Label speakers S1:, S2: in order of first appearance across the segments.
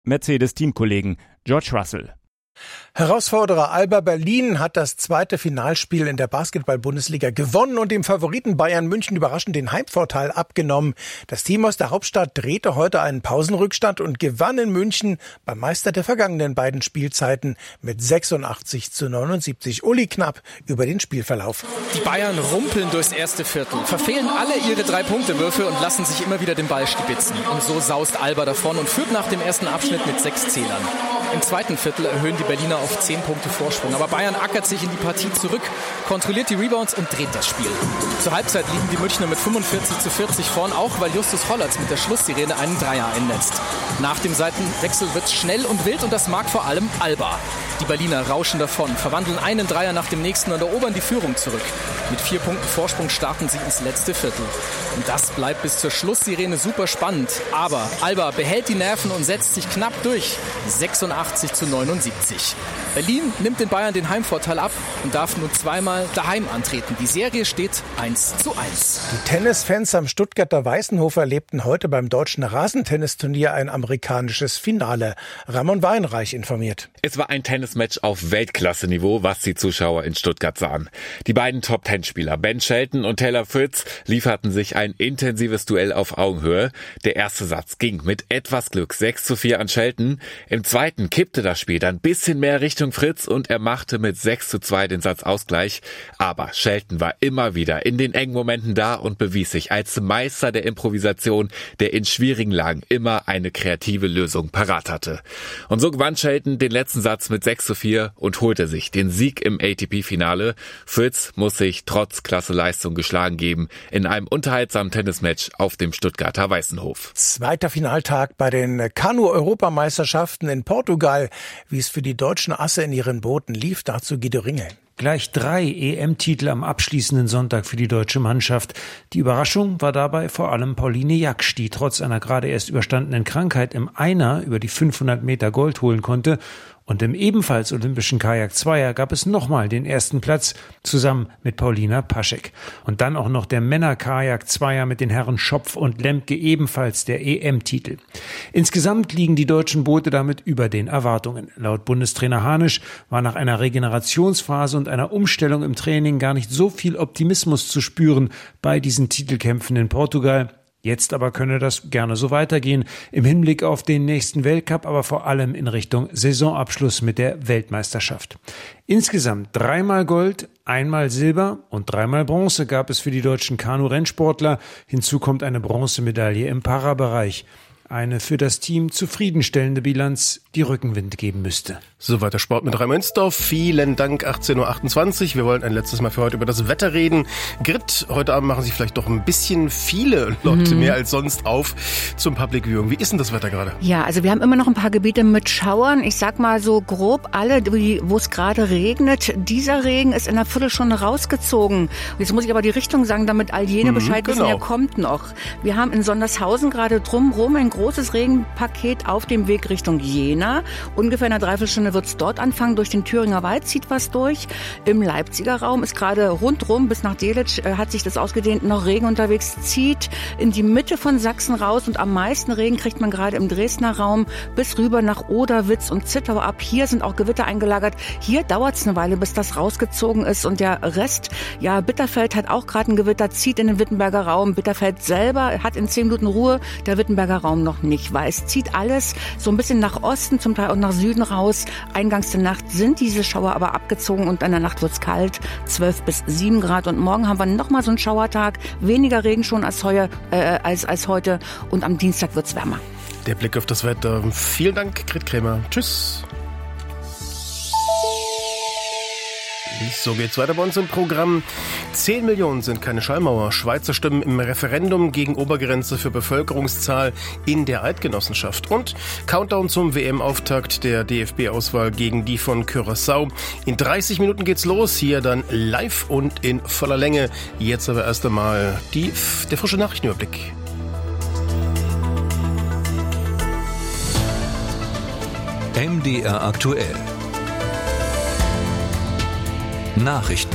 S1: Mercedes-Teamkollegen George Russell.
S2: Herausforderer Alba Berlin hat das zweite Finalspiel in der Basketball-Bundesliga gewonnen und dem Favoriten Bayern München überraschend den Heimvorteil abgenommen. Das Team aus der Hauptstadt drehte heute einen Pausenrückstand und gewann in München beim Meister der vergangenen beiden Spielzeiten mit 86-79. Uli Knapp über den Spielverlauf.
S3: Die Bayern rumpeln durchs erste Viertel, verfehlen alle ihre 3-Punkte-Würfe und lassen sich immer wieder den Ball stibitzen. Und so saust Alba davon und führt nach dem ersten Abschnitt mit 6 Zählern. Im zweiten Viertel erhöhen die Berliner auf 10 Punkte Vorsprung. Aber Bayern ackert sich in die Partie zurück, kontrolliert die Rebounds und dreht das Spiel. Zur Halbzeit liegen die Münchner mit 45-40 vorn, auch weil Justus Hollatz mit der Schlusssirene einen Dreier einnetzt. Nach dem Seitenwechsel wird's schnell und wild und das mag vor allem Alba. Die Berliner rauschen davon, verwandeln einen Dreier nach dem nächsten und erobern die Führung zurück. Mit 4 Punkten Vorsprung starten sie ins letzte Viertel. Und das bleibt bis zur Schlusssirene super spannend. Aber Alba behält die Nerven und setzt sich knapp durch. 86-79. Berlin nimmt den Bayern den Heimvorteil ab und darf nur zweimal daheim antreten. Die Serie steht 1:1.
S2: Die Tennisfans am Stuttgarter Weißenhof erlebten heute beim deutschen Rasentennisturnier ein amerikanisches Finale. Ramon Weinreich informiert.
S4: Es war ein Tennismatch auf Weltklasse-Niveau, was die Zuschauer in Stuttgart sahen. Die beiden Top-10-Spieler Ben Shelton und Taylor Fritz lieferten sich ein intensives Duell auf Augenhöhe. Der erste Satz ging mit etwas Glück 6:4 an Shelton. Im zweiten kippte das Spiel dann ein bisschen mehr Richtung Fritz und er machte mit 6:2 den Satzausgleich. Aber Shelton war immer wieder in den engen Momenten da und bewies sich als Meister der Improvisation, der in schwierigen Lagen immer eine kreative Lösung parat hatte. Und so gewann Shelton den letzten Satz mit 6:4 und holte sich den Sieg im ATP-Finale. Fritz muss sich trotz klasse Leistung geschlagen geben in einem unterhaltsamen Tennismatch auf dem Stuttgarter Weißenhof.
S2: Zweiter Finaltag bei den Kanu-Europameisterschaften in Portugal. Wie es für die deutschen Asse in ihren Booten lief, dazu Guido Ringel.
S5: Gleich 3 EM-Titel am abschließenden Sonntag für die deutsche Mannschaft. Die Überraschung war dabei vor allem Pauline Jaksch, die trotz einer gerade erst überstandenen Krankheit im Einer über die 500 Meter Gold holen konnte. Und im ebenfalls olympischen Kajak-Zweier gab es nochmal den ersten Platz, zusammen mit Paulina Paschek. Und dann auch noch der Männer-Kajak-Zweier mit den Herren Schopf und Lemke, ebenfalls der EM-Titel. Insgesamt liegen die deutschen Boote damit über den Erwartungen. Laut Bundestrainer Hanisch war nach einer Regenerationsphase und einer Umstellung im Training gar nicht so viel Optimismus zu spüren bei diesen Titelkämpfen in Portugal. Jetzt aber könne das gerne so weitergehen, im Hinblick auf den nächsten Weltcup, aber vor allem in Richtung Saisonabschluss mit der Weltmeisterschaft. Insgesamt 3-mal Gold, 1-mal Silber und 3-mal Bronze gab es für die deutschen Kanu-Rennsportler. Hinzu kommt eine Bronzemedaille im Parabereich. Eine für das Team zufriedenstellende Bilanz, die Rückenwind geben müsste.
S6: Soweit der Sport mit Raimünsdorf. Vielen Dank, 18:28 Uhr. Wir wollen ein letztes Mal für heute über das Wetter reden. Grit, heute Abend machen sich vielleicht doch ein bisschen viele Leute mehr als sonst auf zum Public Viewing. Wie ist denn das Wetter gerade?
S7: Ja, also wir haben immer noch ein paar Gebiete mit Schauern. Ich sag mal so grob alle, wo es gerade regnet. Dieser Regen ist in einer Viertelstunde rausgezogen. Jetzt muss ich aber die Richtung sagen, damit all jene Bescheid wissen, er kommt noch. Wir haben in Sondershausen gerade drumherum ein großes Regenpaket auf dem Weg Richtung Jena. Ungefähr in einer Dreiviertelstunde wird es dort anfangen. Durch den Thüringer Wald zieht was durch. Im Leipziger Raum ist gerade rundrum bis nach Delitzsch hat sich das ausgedehnt, noch Regen unterwegs, zieht in die Mitte von Sachsen raus und am meisten Regen kriegt man gerade im Dresdner Raum bis rüber nach Oderwitz und Zittau ab. Hier sind auch Gewitter eingelagert. Hier dauert es eine Weile, bis das rausgezogen ist und der Rest, ja, Bitterfeld hat auch gerade ein Gewitter, zieht in den Wittenberger Raum. Bitterfeld selber hat in 10 Minuten Ruhe, der Wittenberger Raum noch nicht, weil es zieht alles so ein bisschen nach Osten, zum Teil auch nach Süden raus. Eingangs der Nacht sind diese Schauer aber abgezogen und in der Nacht wird's kalt, 12 bis 7 Grad und morgen haben wir nochmal so einen Schauertag, weniger Regen schon als heute und am Dienstag wird's wärmer.
S6: Der Blick auf das Wetter. Vielen Dank, Grit Krämer. Tschüss. So geht's weiter bei uns im Programm. 10 Millionen sind keine Schallmauer. Schweizer stimmen im Referendum gegen Obergrenze für Bevölkerungszahl in der Eidgenossenschaft. Und Countdown zum WM-Auftakt der DFB-Auswahl gegen die von Curaçao. In 30 Minuten geht's los. Hier dann live und in voller Länge. Jetzt aber erst einmal der frische Nachrichtenüberblick.
S8: MDR aktuell. Nachrichten.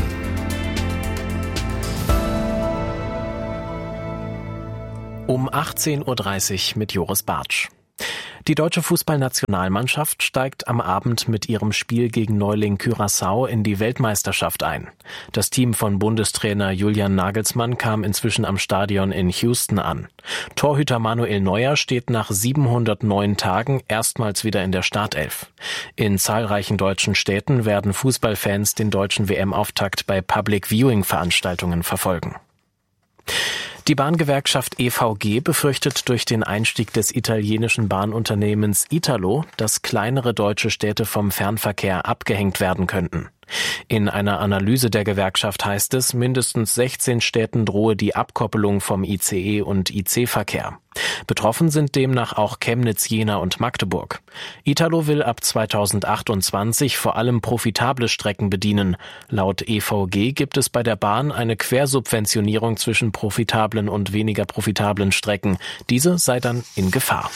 S9: Um 18:30 Uhr mit Joris Bartsch.
S1: Die deutsche Fußballnationalmannschaft steigt am Abend mit ihrem Spiel gegen Neuling Curaçao in die Weltmeisterschaft ein. Das Team von Bundestrainer Julian Nagelsmann kam inzwischen am Stadion in Houston an. Torhüter Manuel Neuer steht nach 709 Tagen erstmals wieder in der Startelf. In zahlreichen deutschen Städten werden Fußballfans den deutschen WM-Auftakt bei Public-Viewing-Veranstaltungen verfolgen. Die Bahngewerkschaft EVG befürchtet durch den Einstieg des italienischen Bahnunternehmens Italo, dass kleinere deutsche Städte vom Fernverkehr abgehängt werden könnten. In einer Analyse der Gewerkschaft heißt es, mindestens 16 Städten drohe die Abkoppelung vom ICE- und IC-Verkehr. Betroffen sind demnach auch Chemnitz, Jena und Magdeburg. Italo will ab 2028 vor allem profitable Strecken bedienen. Laut EVG gibt es bei der Bahn eine Quersubventionierung zwischen profitablen und weniger profitablen Strecken. Diese sei dann in Gefahr.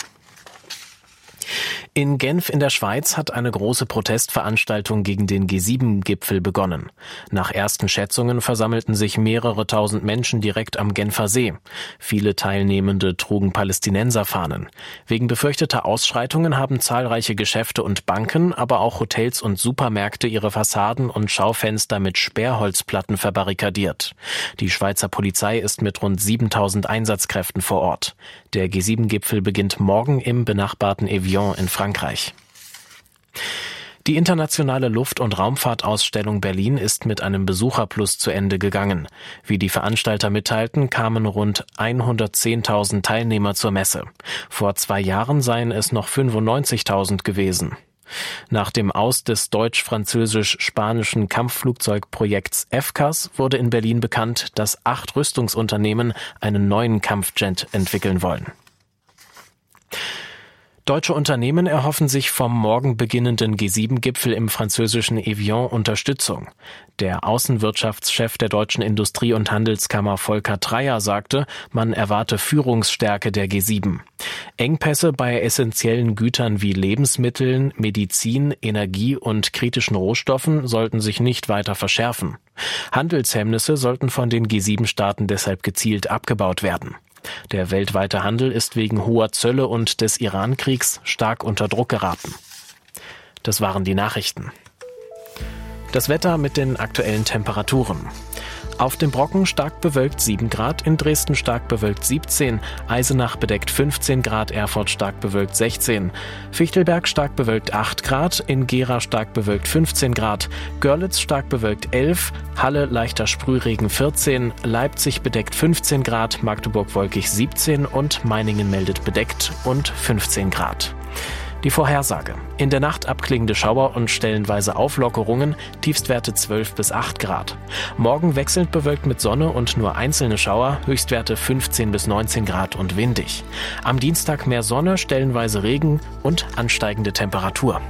S1: In Genf in der Schweiz hat eine große Protestveranstaltung gegen den G7-Gipfel begonnen. Nach ersten Schätzungen versammelten sich mehrere tausend Menschen direkt am Genfer See. Viele Teilnehmende trugen Palästinenserfahnen. Wegen befürchteter Ausschreitungen haben zahlreiche Geschäfte und Banken, aber auch Hotels und Supermärkte ihre Fassaden und Schaufenster mit Sperrholzplatten verbarrikadiert. Die Schweizer Polizei ist mit rund 7000 Einsatzkräften vor Ort. Der G7-Gipfel beginnt morgen im benachbarten Evian in Frankreich. Die internationale Luft- und Raumfahrtausstellung Berlin ist mit einem Besucherplus zu Ende gegangen. Wie die Veranstalter mitteilten, kamen rund 110.000 Teilnehmer zur Messe. Vor 2 Jahren seien es noch 95.000 gewesen. Nach dem Aus des deutsch-französisch-spanischen Kampfflugzeugprojekts FCAS wurde in Berlin bekannt, dass 8 Rüstungsunternehmen einen neuen Kampfjet entwickeln wollen. Deutsche Unternehmen erhoffen sich vom morgen beginnenden G7-Gipfel im französischen Evian Unterstützung. Der Außenwirtschaftschef der Deutschen Industrie- und Handelskammer Volker Treyer sagte, man erwarte Führungsstärke der G7. Engpässe bei essentiellen Gütern wie Lebensmitteln, Medizin, Energie und kritischen Rohstoffen sollten sich nicht weiter verschärfen. Handelshemmnisse sollten von den G7-Staaten deshalb gezielt abgebaut werden. Der weltweite Handel ist wegen hoher Zölle und des Iran-Kriegs stark unter Druck geraten. Das waren die Nachrichten. Das Wetter mit den aktuellen Temperaturen. Auf dem Brocken stark bewölkt 7 Grad, in Dresden stark bewölkt 17, Eisenach bedeckt 15 Grad, Erfurt stark bewölkt 16, Fichtelberg stark bewölkt 8 Grad, in Gera stark bewölkt 15 Grad, Görlitz stark bewölkt 11, Halle leichter Sprühregen 14, Leipzig bedeckt 15 Grad, Magdeburg wolkig 17 und Meiningen meldet bedeckt und 15 Grad. Die Vorhersage. In der Nacht abklingende Schauer und stellenweise Auflockerungen, Tiefstwerte 12 bis 8 Grad. Morgen wechselnd bewölkt mit Sonne und nur einzelne Schauer, Höchstwerte 15 bis 19 Grad und windig. Am Dienstag mehr Sonne, stellenweise Regen und ansteigende Temperatur.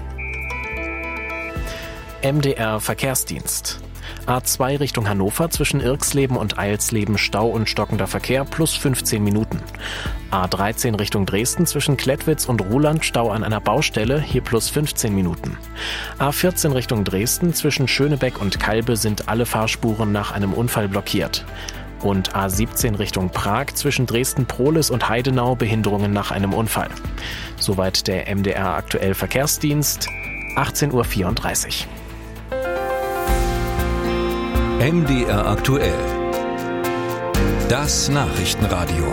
S1: MDR Verkehrsdienst. A2 Richtung Hannover zwischen Irxleben und Eilsleben Stau und stockender Verkehr plus 15 Minuten. A13 Richtung Dresden zwischen Klettwitz und Ruhland Stau an einer Baustelle, hier plus 15 Minuten. A14 Richtung Dresden zwischen Schönebeck und Kalbe sind alle Fahrspuren nach einem Unfall blockiert. Und A17 Richtung Prag zwischen Dresden-Prohlis und Heidenau Behinderungen nach einem Unfall. Soweit der MDR aktuell Verkehrsdienst, 18:34 Uhr.
S8: MDR aktuell. Das Nachrichtenradio.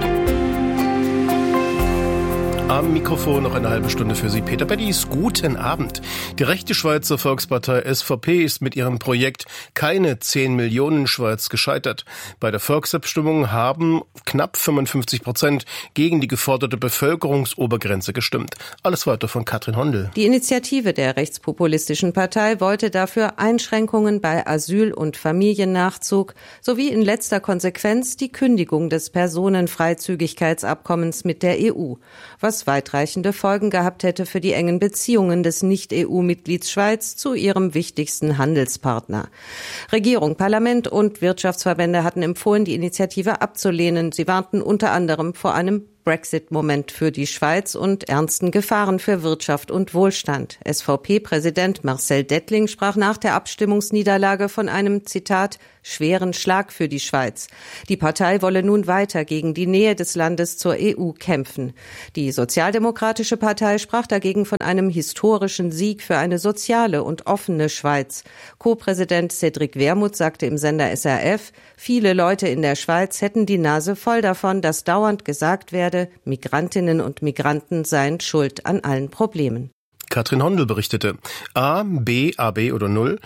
S6: Am Mikrofon noch eine halbe Stunde für Sie, Peter Beddies. Guten Abend. Die rechte Schweizer Volkspartei SVP ist mit ihrem Projekt Keine 10 Millionen Schweiz gescheitert. Bei der Volksabstimmung haben knapp 55% gegen die geforderte Bevölkerungsobergrenze gestimmt. Alles weiter von Katrin Hondel.
S9: Die Initiative der rechtspopulistischen Partei wollte dafür Einschränkungen bei Asyl- und Familiennachzug sowie in letzter Konsequenz die Kündigung des Personenfreizügigkeitsabkommens mit der EU, was weitreichende Folgen gehabt hätte für die engen Beziehungen des Nicht-EU-Mitglieds Schweiz zu ihrem wichtigsten Handelspartner. Regierung, Parlament und Wirtschaftsverbände hatten empfohlen, die Initiative abzulehnen. Sie warnten unter anderem vor einem Brexit-Moment für die Schweiz und ernsten Gefahren für Wirtschaft und SVP-Präsident Marcel Dettling sprach nach der Abstimmungsniederlage von einem, Zitat, schweren Schlag für die Schweiz. Die Partei wolle nun weiter gegen die Nähe des Landes zur EU kämpfen. Die Sozialdemokratische Partei sprach dagegen von einem historischen Sieg für eine soziale und offene Schweiz. Co-Präsident Cédric Wermuth sagte im Sender SRF, viele Leute in der Schweiz hätten die Nase voll davon, dass dauernd gesagt werde, Migrantinnen und Migranten seien schuld an allen Problemen.
S6: Katrin Hondel berichtete, A, B, AB oder 0.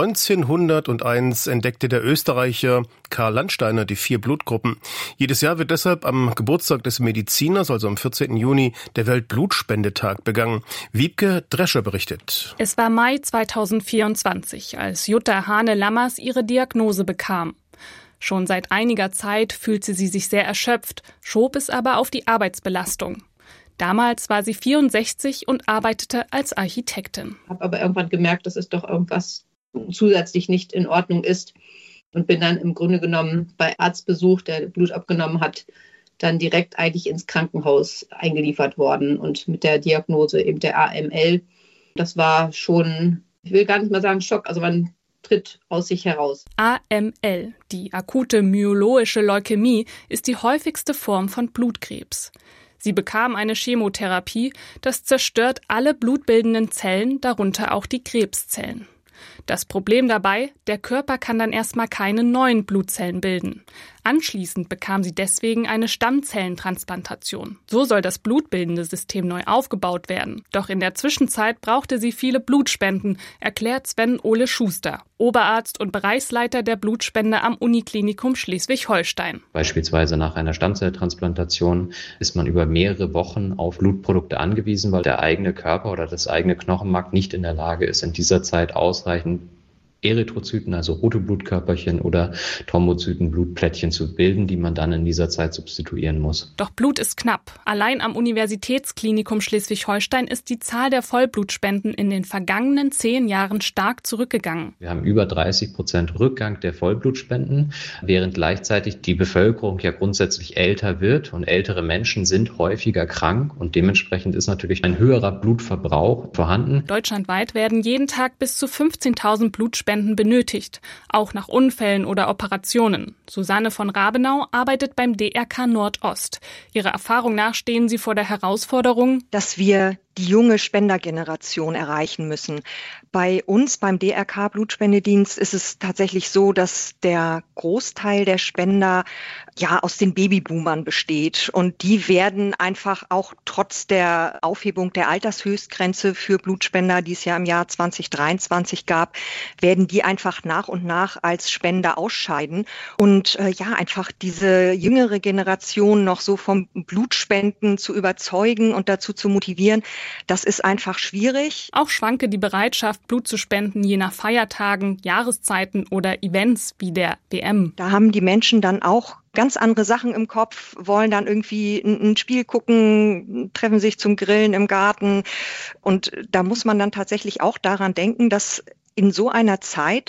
S6: 1901 entdeckte der Österreicher Karl Landsteiner die 4 Blutgruppen. Jedes Jahr wird deshalb am Geburtstag des Mediziners, also am 14. Juni, der Weltblutspendetag begangen. Wiebke Drescher berichtet.
S10: Es war Mai 2024, als Jutta Hane-Lammers ihre Diagnose bekam. Schon seit einiger Zeit fühlte sie sich sehr erschöpft, schob es aber auf die Arbeitsbelastung. Damals war sie 64 und arbeitete als Architektin.
S11: Habe aber irgendwann gemerkt, dass es doch irgendwas zusätzlich nicht in Ordnung ist und bin dann im Grunde genommen bei Arztbesuch, der Blut abgenommen hat, dann direkt eigentlich ins Krankenhaus eingeliefert worden und mit der Diagnose eben der AML. Das war schon, ich will gar nicht mal sagen Schock, also man tritt aus sich heraus.
S10: AML, die akute myeloische Leukämie, ist die häufigste Form von Blutkrebs. Sie bekam eine Chemotherapie, das zerstört alle blutbildenden Zellen, darunter auch die Krebszellen. Das Problem dabei, der Körper kann dann erstmal keine neuen Blutzellen bilden. Anschließend bekam sie deswegen eine Stammzellentransplantation. So soll das blutbildende System neu aufgebaut werden. Doch in der Zwischenzeit brauchte sie viele Blutspenden, erklärt Sven Ole Schuster, Oberarzt und Bereichsleiter der Blutspende am Uniklinikum Schleswig-Holstein.
S12: Beispielsweise nach einer Stammzelltransplantation ist man über mehrere Wochen auf Blutprodukte angewiesen, weil der eigene Körper oder das eigene Knochenmark nicht in der Lage ist, in dieser Zeit ausreichend Erythrozyten, also rote Blutkörperchen oder Thrombozyten, Blutplättchen zu bilden, die man dann in dieser Zeit substituieren muss.
S10: Doch Blut ist knapp. Allein am Universitätsklinikum Schleswig-Holstein ist die Zahl der Vollblutspenden in den vergangenen 10 Jahren stark zurückgegangen.
S12: Wir haben über 30% Rückgang der Vollblutspenden, während gleichzeitig die Bevölkerung ja grundsätzlich älter wird und ältere Menschen sind häufiger krank und dementsprechend ist natürlich ein höherer Blutverbrauch vorhanden.
S10: Deutschlandweit werden jeden Tag bis zu 15.000 Blutspenden benötigt, auch nach Unfällen oder Operationen. Susanne von Rabenau arbeitet beim DRK Nordost. Ihrer Erfahrung nach stehen sie vor der Herausforderung,
S13: dass wir die junge Spendergeneration erreichen müssen. Bei uns beim DRK Blutspendedienst ist es tatsächlich so, dass der Großteil der Spender ja aus den Babyboomern besteht und die werden einfach auch trotz der Aufhebung der Altershöchstgrenze für Blutspender, die es ja im Jahr 2023 gab, werden die einfach nach und nach als Spender ausscheiden und einfach diese jüngere Generation noch so vom Blutspenden zu überzeugen und dazu zu motivieren, das ist einfach schwierig.
S10: Auch schwanke die Bereitschaft, Blut zu spenden, je nach Feiertagen, Jahreszeiten oder Events wie der WM.
S13: Da haben die Menschen dann auch ganz andere Sachen im Kopf, wollen dann irgendwie ein Spiel gucken, treffen sich zum Grillen im Garten. Und da muss man dann tatsächlich auch daran denken, dass in so einer Zeit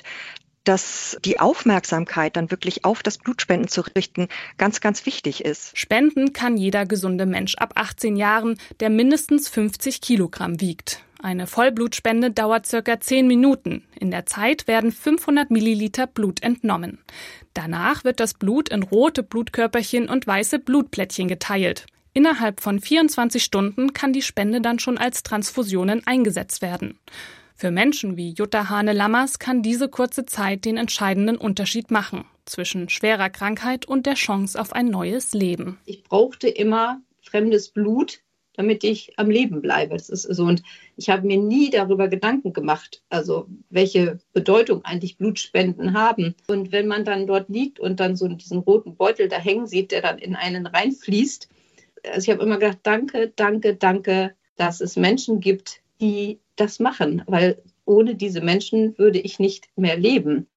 S13: dass die Aufmerksamkeit dann wirklich auf das Blutspenden zu richten, ganz, ganz wichtig ist.
S10: Spenden kann jeder gesunde Mensch ab 18 Jahren, der mindestens 50 Kilogramm wiegt. Eine Vollblutspende dauert circa 10 Minuten. In der Zeit werden 500 Milliliter Blut entnommen. Danach wird das Blut in rote Blutkörperchen und weiße Blutplättchen geteilt. Innerhalb von 24 Stunden kann die Spende dann schon als Transfusionen eingesetzt werden. Für Menschen wie Jutta Hane-Lammers kann diese kurze Zeit den entscheidenden Unterschied machen zwischen schwerer Krankheit und der Chance auf ein neues Leben.
S11: Ich brauchte immer fremdes Blut, damit ich am Leben bleibe. Das ist so. Und ich habe mir nie darüber Gedanken gemacht, also welche Bedeutung eigentlich Blutspenden haben. Und wenn man dann dort liegt und dann so diesen roten Beutel da hängen sieht, der dann in einen reinfließt, also ich habe immer gedacht, danke, danke, danke, dass es Menschen gibt, die das machen, weil ohne diese Menschen würde ich nicht mehr leben.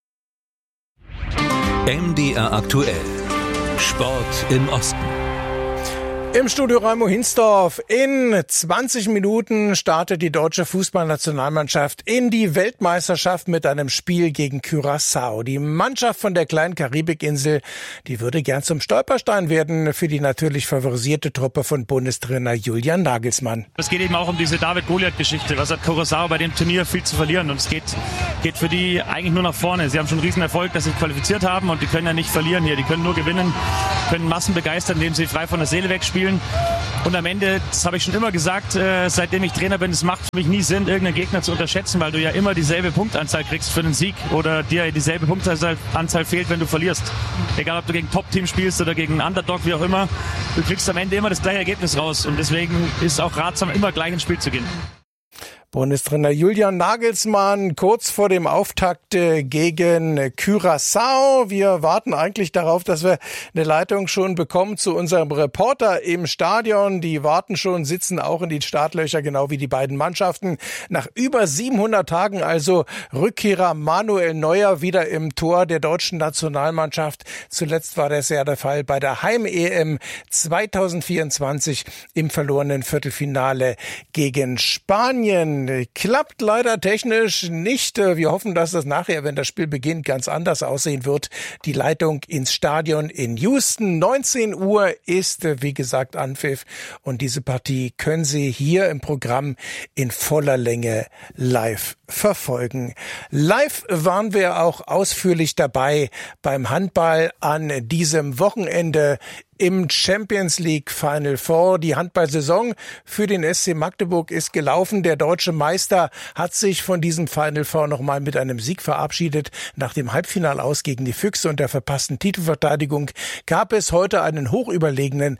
S8: MDR aktuell. Sport im Osten.
S2: Im Studio Raimo Hinsdorf. In 20 Minuten startet die deutsche Fußballnationalmannschaft in die Weltmeisterschaft mit einem Spiel gegen Curaçao. Die Mannschaft von der kleinen Karibikinsel, die würde gern zum Stolperstein werden für die natürlich favorisierte Truppe von Bundestrainer Julian Nagelsmann.
S14: Es geht eben auch um diese David-Goliath-Geschichte. Was hat Curaçao bei dem Turnier viel zu verlieren? Und es geht für die eigentlich nur nach vorne. Sie haben schon einen riesen Erfolg, dass sie qualifiziert haben und die können ja nicht verlieren hier. Die können nur gewinnen, können Massen begeistern, indem sie frei von der Seele wegspielen. Und am Ende, das habe ich schon immer gesagt, seitdem ich Trainer bin, es macht für mich nie Sinn, irgendeinen Gegner zu unterschätzen, weil du ja immer dieselbe Punktanzahl kriegst für den Sieg oder dir dieselbe Punktanzahl fehlt, wenn du verlierst. Egal, ob du gegen Top-Team spielst oder gegen einen Underdog, wie auch immer, du kriegst am Ende immer das gleiche Ergebnis raus. Und deswegen ist es auch ratsam, immer gleich ins Spiel zu gehen.
S2: Bundestrainer Julian Nagelsmann kurz vor dem Auftakt gegen Curaçao. Wir warten eigentlich darauf, dass wir eine Leitung schon bekommen zu unserem Reporter im Stadion. Die warten schon, sitzen auch in die Startlöcher, genau wie die beiden Mannschaften. Nach über 700 Tagen also Rückkehrer Manuel Neuer wieder im Tor der deutschen Nationalmannschaft. Zuletzt war das ja der Fall bei der Heim-EM 2024 im verlorenen Viertelfinale gegen Spanien. Klappt leider technisch nicht. Wir hoffen, dass das nachher, wenn das Spiel beginnt, ganz anders aussehen wird. Die Leitung ins Stadion in Houston. 19 Uhr ist, wie gesagt, Anpfiff. Und diese Partie können Sie hier im Programm in voller Länge live verfolgen. Live waren wir auch ausführlich dabei beim Handball an diesem Wochenende im Champions League Final Four. Die Handballsaison für den SC Magdeburg ist gelaufen. Der deutsche Meister hat sich von diesem Final Four nochmal mit einem Sieg verabschiedet. Nach dem Halbfinalaus gegen die Füchse und der verpassten Titelverteidigung gab es heute einen hochüberlegenen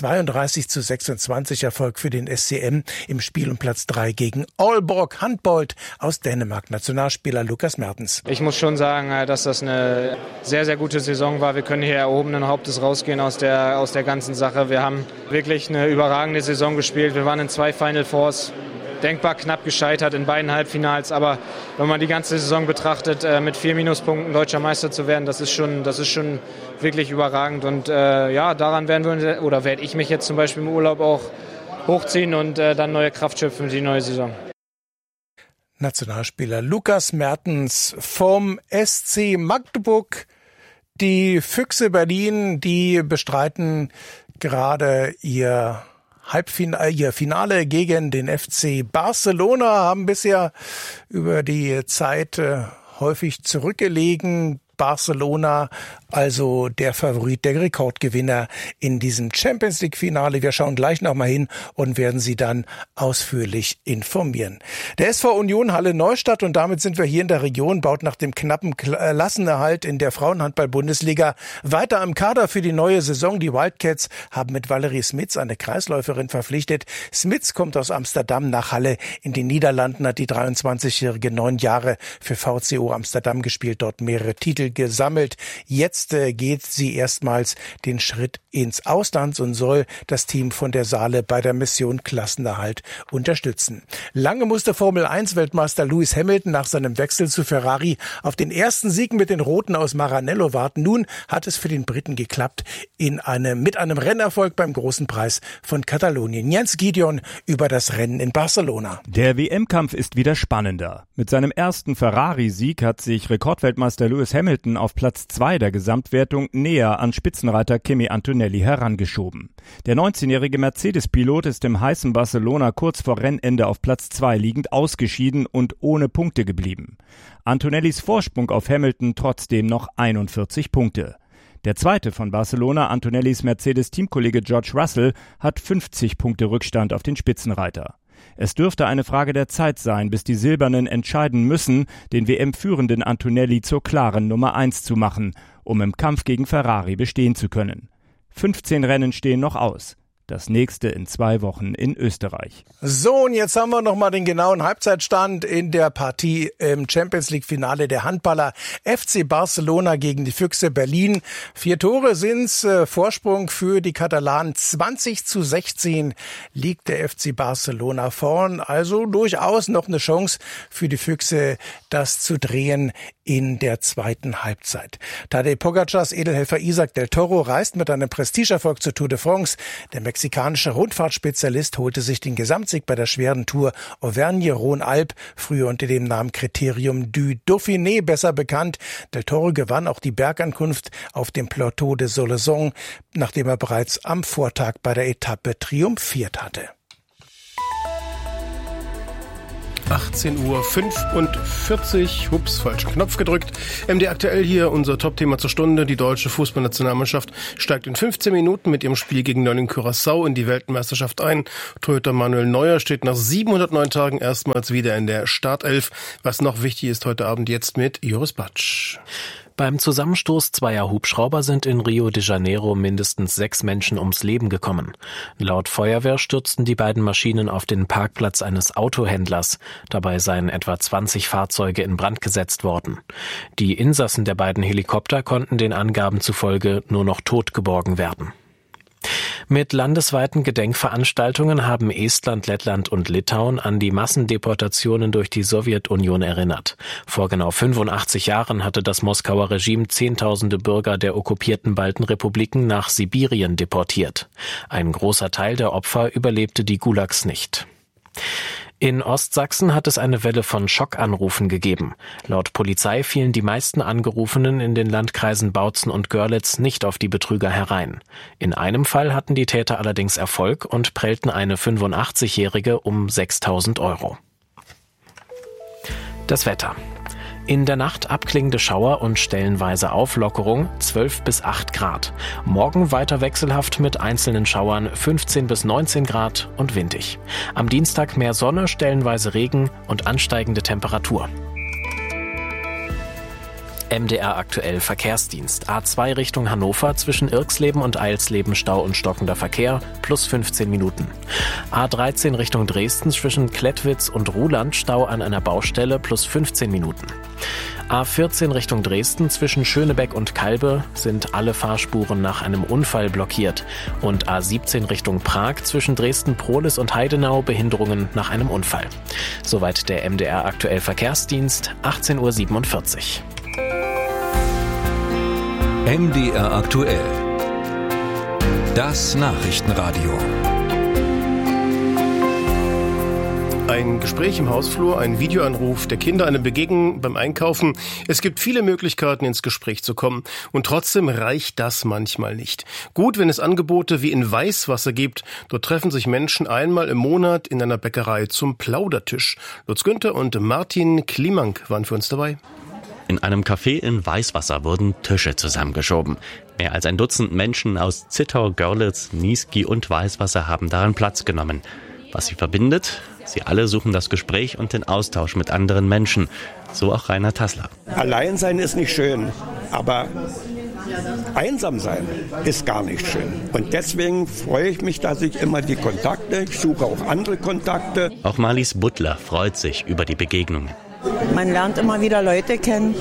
S2: 32:26 Erfolg für den SCM im Spiel um Platz 3 gegen Aalborg. Handbold aus Dänemark. Nationalspieler Lukas Mertens.
S15: Ich muss schon sagen, dass das eine sehr, sehr gute Saison war. Wir können hier erhobenen Hauptes rausgehen aus der ganzen Sache. Wir haben wirklich eine überragende Saison gespielt. Wir waren in 2 Final Fours, denkbar knapp gescheitert in beiden Halbfinals. Aber wenn man die ganze Saison betrachtet, mit 4 Minuspunkten deutscher Meister zu werden, das ist schon wirklich überragend. Und daran werde ich mich jetzt zum Beispiel im Urlaub auch hochziehen und dann neue Kraft schöpfen für die neue Saison.
S2: Nationalspieler Lukas Mertens vom SC Magdeburg. Die Füchse Berlin, die bestreiten gerade ihr Finale gegen den FC Barcelona, haben bisher über die Zeit häufig zurückgelegen. Barcelona, also der Favorit, der Rekordgewinner in diesem Champions League Finale. Wir schauen gleich nochmal hin und werden Sie dann ausführlich informieren. Der SV Union Halle Neustadt, und damit sind wir hier in der Region, baut nach dem knappen Klassenerhalt in der Frauenhandball-Bundesliga weiter am Kader für die neue Saison. Die Wildcats haben mit Valerie Smits eine Kreisläuferin verpflichtet. Smits kommt aus Amsterdam nach Halle in den Niederlanden, hat die 23-jährige 9 Jahre für VCO Amsterdam gespielt, dort mehrere Titel gesammelt. Jetzt geht sie erstmals den Schritt ins Ausland und soll das Team von der Saale bei der Mission Klassenerhalt unterstützen. Lange musste Formel-1-Weltmeister Lewis Hamilton nach seinem Wechsel zu Ferrari auf den ersten Sieg mit den Roten aus Maranello warten. Nun hat es für den Briten geklappt mit einem Rennerfolg beim Großen Preis von Katalonien. Jens Gideon über das Rennen in Barcelona.
S16: Der WM-Kampf ist wieder spannender. Mit seinem ersten Ferrari-Sieg hat sich Rekordweltmeister Lewis Hamilton auf Platz 2 der Gesamtwertung näher an Spitzenreiter Kimi Antonelli herangeschoben. Der 19-jährige Mercedes-Pilot ist im heißen Barcelona kurz vor Rennende auf Platz 2 liegend ausgeschieden und ohne Punkte geblieben. Antonellis Vorsprung auf Hamilton trotzdem noch 41 Punkte. Der zweite von Barcelona, Antonellis Mercedes-Teamkollege George Russell, hat 50 Punkte Rückstand auf den Spitzenreiter. Es dürfte eine Frage der Zeit sein, bis die Silbernen entscheiden müssen, den WM-führenden Antonelli zur klaren Nummer 1 zu machen, um im Kampf gegen Ferrari bestehen zu können. 15 Rennen stehen noch aus. Das nächste in 2 Wochen in Österreich.
S2: So, und jetzt haben wir nochmal den genauen Halbzeitstand in der Partie im Champions League Finale der Handballer FC Barcelona gegen die Füchse Berlin. 4 Tore sind's, Vorsprung für die Katalanen. 20:16 liegt der FC Barcelona vorn. Also durchaus noch eine Chance für die Füchse, das zu drehen in der zweiten Halbzeit. Tadej Pogacars Edelhelfer Isaac del Toro reist mit einem Prestigeerfolg zur Tour de France. Der mexikanische Rundfahrtspezialist holte sich den Gesamtsieg bei der schweren Tour Auvergne-Rhône-Alpes, früher unter dem Namen Critérium du Dauphiné besser bekannt. Del Toro gewann auch die Bergankunft auf dem Plateau de Soleson, nachdem er bereits am Vortag bei der Etappe triumphiert hatte.
S6: 18:45 Uhr, falschen Knopf gedrückt. MD aktuell hier, unser Top-Thema zur Stunde. Die deutsche Fußballnationalmannschaft steigt in 15 Minuten mit ihrem Spiel gegen Neuling Curaçao in die Weltmeisterschaft ein. Torhüter Manuel Neuer steht nach 709 Tagen erstmals wieder in der Startelf. Was noch wichtig ist heute Abend jetzt mit Joris Batsch.
S1: Beim Zusammenstoß zweier Hubschrauber sind in Rio de Janeiro mindestens 6 Menschen ums Leben gekommen. Laut Feuerwehr stürzten die beiden Maschinen auf den Parkplatz eines Autohändlers. Dabei seien etwa 20 Fahrzeuge in Brand gesetzt worden. Die Insassen der beiden Helikopter konnten den Angaben zufolge nur noch tot geborgen werden. Mit landesweiten Gedenkveranstaltungen haben Estland, Lettland und Litauen an die Massendeportationen durch die Sowjetunion erinnert. Vor genau 85 Jahren hatte das Moskauer Regime Zehntausende Bürger der okkupierten Baltenrepubliken nach Sibirien deportiert. Ein großer Teil der Opfer überlebte die Gulags nicht. In Ostsachsen hat es eine Welle von Schockanrufen gegeben. Laut Polizei fielen die meisten Angerufenen in den Landkreisen Bautzen und Görlitz nicht auf die Betrüger herein. In einem Fall hatten die Täter allerdings Erfolg und prellten eine 85-Jährige um 6.000 €. Das Wetter. In der Nacht abklingende Schauer und stellenweise Auflockerung, 12 bis 8 Grad. Morgen weiter wechselhaft mit einzelnen Schauern, 15 bis 19 Grad und windig. Am Dienstag mehr Sonne, stellenweise Regen und ansteigende Temperatur. MDR aktuell Verkehrsdienst. A2 Richtung Hannover zwischen Irxleben und Eilsleben Stau und stockender Verkehr plus 15 Minuten. A13 Richtung Dresden zwischen Klettwitz und Ruhland Stau an einer Baustelle plus 15 Minuten. A14 Richtung Dresden zwischen Schönebeck und Kalbe sind alle Fahrspuren nach einem Unfall blockiert. Und A17 Richtung Prag zwischen Dresden-Prohlis und Heidenau Behinderungen nach einem Unfall. Soweit der MDR aktuell Verkehrsdienst, 18:47 Uhr.
S8: MDR aktuell. Das Nachrichtenradio.
S6: Ein Gespräch im Hausflur, ein Videoanruf der Kinder, eine Begegnung beim Einkaufen. Es gibt viele Möglichkeiten, ins Gespräch zu kommen. Und trotzdem reicht das manchmal nicht. Gut, wenn es Angebote wie in Weißwasser gibt. Dort treffen sich Menschen einmal im Monat in einer Bäckerei zum Plaudertisch. Lutz Günther und Martin Klimank waren für uns dabei.
S17: In einem Café in Weißwasser wurden Tische zusammengeschoben. Mehr als ein Dutzend Menschen aus Zittau, Görlitz, Niesky und Weißwasser haben darin Platz genommen. Was sie verbindet? Sie alle suchen das Gespräch und den Austausch mit anderen Menschen. So auch Rainer Tassler.
S18: Allein sein ist nicht schön, aber einsam sein ist gar nicht schön. Und deswegen freue ich mich, dass ich immer die Kontakte, ich suche auch andere Kontakte.
S17: Auch Marlies Butler freut sich über die Begegnungen.
S19: Man lernt immer wieder Leute kennen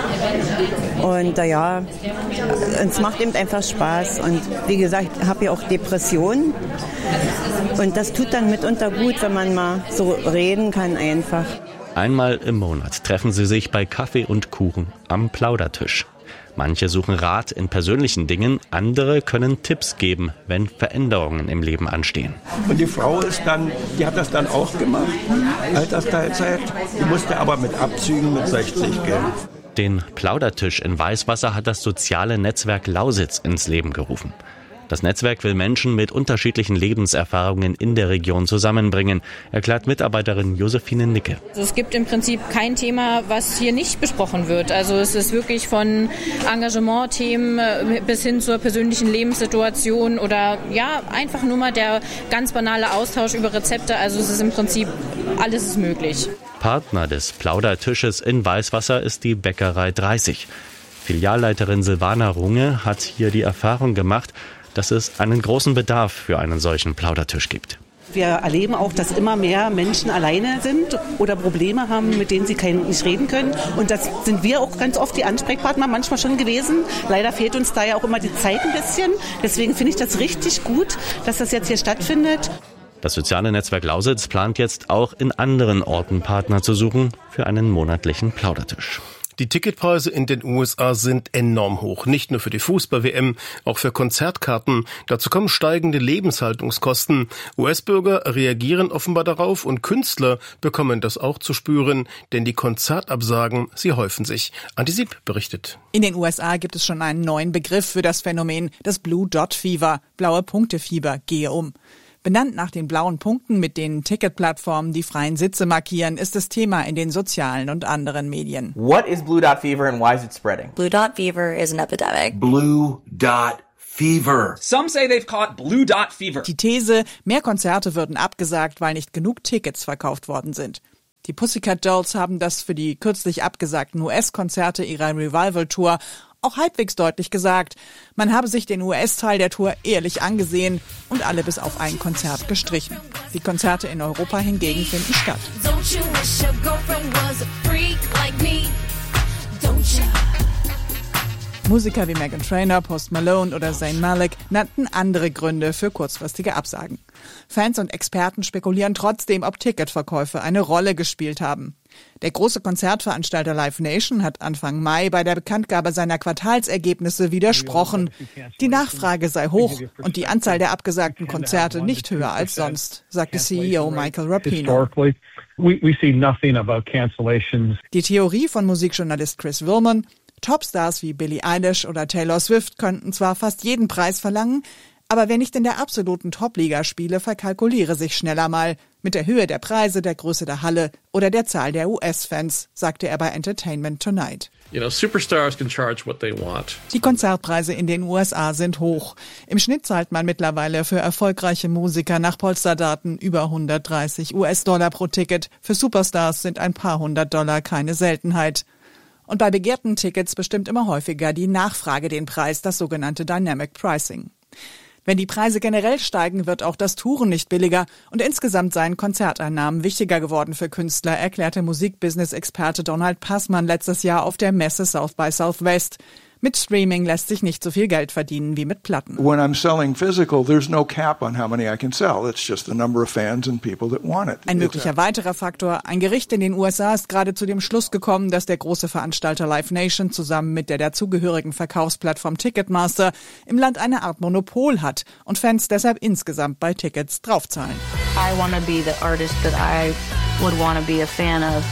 S19: und ja, es macht eben einfach Spaß. Und wie gesagt, ich habe ja auch Depressionen und das tut dann mitunter gut, wenn man mal so reden kann einfach.
S17: Einmal im Monat treffen sie sich bei Kaffee und Kuchen am Plaudertisch. Manche suchen Rat in persönlichen Dingen, andere können Tipps geben, wenn Veränderungen im Leben anstehen.
S18: Und die Frau die hat das dann auch gemacht, Altersteilzeit. Die musste aber mit Abzügen mit 60 gehen.
S17: Den Plaudertisch in Weißwasser hat das soziale Netzwerk Lausitz ins Leben gerufen. Das Netzwerk will Menschen mit unterschiedlichen Lebenserfahrungen in der Region zusammenbringen, erklärt Mitarbeiterin Josephine Nicke.
S20: Es gibt im Prinzip kein Thema, was hier nicht besprochen wird. Also es ist wirklich von Engagementthemen bis hin zur persönlichen Lebenssituation oder ja, einfach nur mal der ganz banale Austausch über Rezepte. Also es ist im Prinzip, alles ist möglich.
S17: Partner des Plaudertisches in Weißwasser ist die Bäckerei 30. Filialleiterin Silvana Runge hat hier die Erfahrung gemacht, dass es einen großen Bedarf für einen solchen Plaudertisch gibt.
S21: Wir erleben auch, dass immer mehr Menschen alleine sind oder Probleme haben, mit denen sie nicht reden können. Und das sind wir auch ganz oft die Ansprechpartner manchmal schon gewesen. Leider fehlt uns da ja auch immer die Zeit ein bisschen. Deswegen finde ich das richtig gut, dass das jetzt hier stattfindet.
S17: Das soziale Netzwerk Lausitz plant jetzt auch in anderen Orten Partner zu suchen für einen monatlichen Plaudertisch.
S6: Die Ticketpreise in den USA sind enorm hoch. Nicht nur für die Fußball-WM, auch für Konzertkarten. Dazu kommen steigende Lebenshaltungskosten. US-Bürger reagieren offenbar darauf und Künstler bekommen das auch zu spüren, denn die Konzertabsagen, sie häufen sich. Andi Sieb berichtet.
S3: In den USA gibt es schon einen neuen Begriff für das Phänomen, das Blue Dot Fever, blaue Punktefieber, gehe um. Benannt nach den blauen Punkten, mit denen Ticketplattformen die freien Sitze markieren, ist das Thema in den sozialen und anderen Medien.
S22: What is Blue Dot Fever and why is it spreading?
S23: Blue Dot Fever is an epidemic.
S22: Blue Dot Fever. Some say they've caught Blue Dot Fever.
S3: Die These, mehr Konzerte würden abgesagt, weil nicht genug Tickets verkauft worden sind. Die Pussycat Dolls haben das für die kürzlich abgesagten US-Konzerte ihrer Revival-Tour auch halbwegs deutlich gesagt. Man habe sich den US-Teil der Tour ehrlich angesehen und alle bis auf ein Konzert gestrichen. Die Konzerte in Europa hingegen finden statt. Musiker wie Meghan Trainor, Post Malone oder Zayn Malik nannten andere Gründe für kurzfristige Absagen. Fans und Experten spekulieren trotzdem, ob Ticketverkäufe eine Rolle gespielt haben. Der große Konzertveranstalter Live Nation hat Anfang Mai bei der Bekanntgabe seiner Quartalsergebnisse widersprochen. Die Nachfrage sei hoch und die Anzahl der abgesagten Konzerte nicht höher als sonst, sagte CEO Michael Rapino. Die Theorie von Musikjournalist Chris Willman: Topstars wie Billie Eilish oder Taylor Swift könnten zwar fast jeden Preis verlangen, aber wer nicht in der absoluten Top-Liga spiele, verkalkuliere sich schneller mal mit der Höhe der Preise, der Größe der Halle oder der Zahl der US-Fans, sagte er bei Entertainment Tonight.
S24: Superstars can charge what they want.
S3: Die Konzertpreise in den USA sind hoch. Im Schnitt zahlt man mittlerweile für erfolgreiche Musiker nach Polsterdaten über 130 US-Dollar pro Ticket. Für Superstars sind ein paar $100 keine Seltenheit. Und bei begehrten Tickets bestimmt immer häufiger die Nachfrage den Preis, das sogenannte Dynamic Pricing. Wenn die Preise generell steigen, wird auch das Touren nicht billiger und insgesamt seien Konzerteinnahmen wichtiger geworden für Künstler, erklärte Musikbusiness-Experte Donald Passmann letztes Jahr auf der Messe South by Southwest. Mit Streaming lässt sich nicht so viel Geld verdienen wie mit Platten.
S25: When I'm selling physical, there's no cap on how many I can sell. It's just the number of fans and people that want it.
S3: Ein möglicher weiterer Faktor: Ein Gericht in den USA ist gerade zu dem Schluss gekommen, dass der große Veranstalter Live Nation zusammen mit der dazugehörigen Verkaufsplattform Ticketmaster im Land eine Art Monopol hat und Fans deshalb insgesamt bei Tickets draufzahlen.
S23: I want to be the artist that I would want to be a fan of.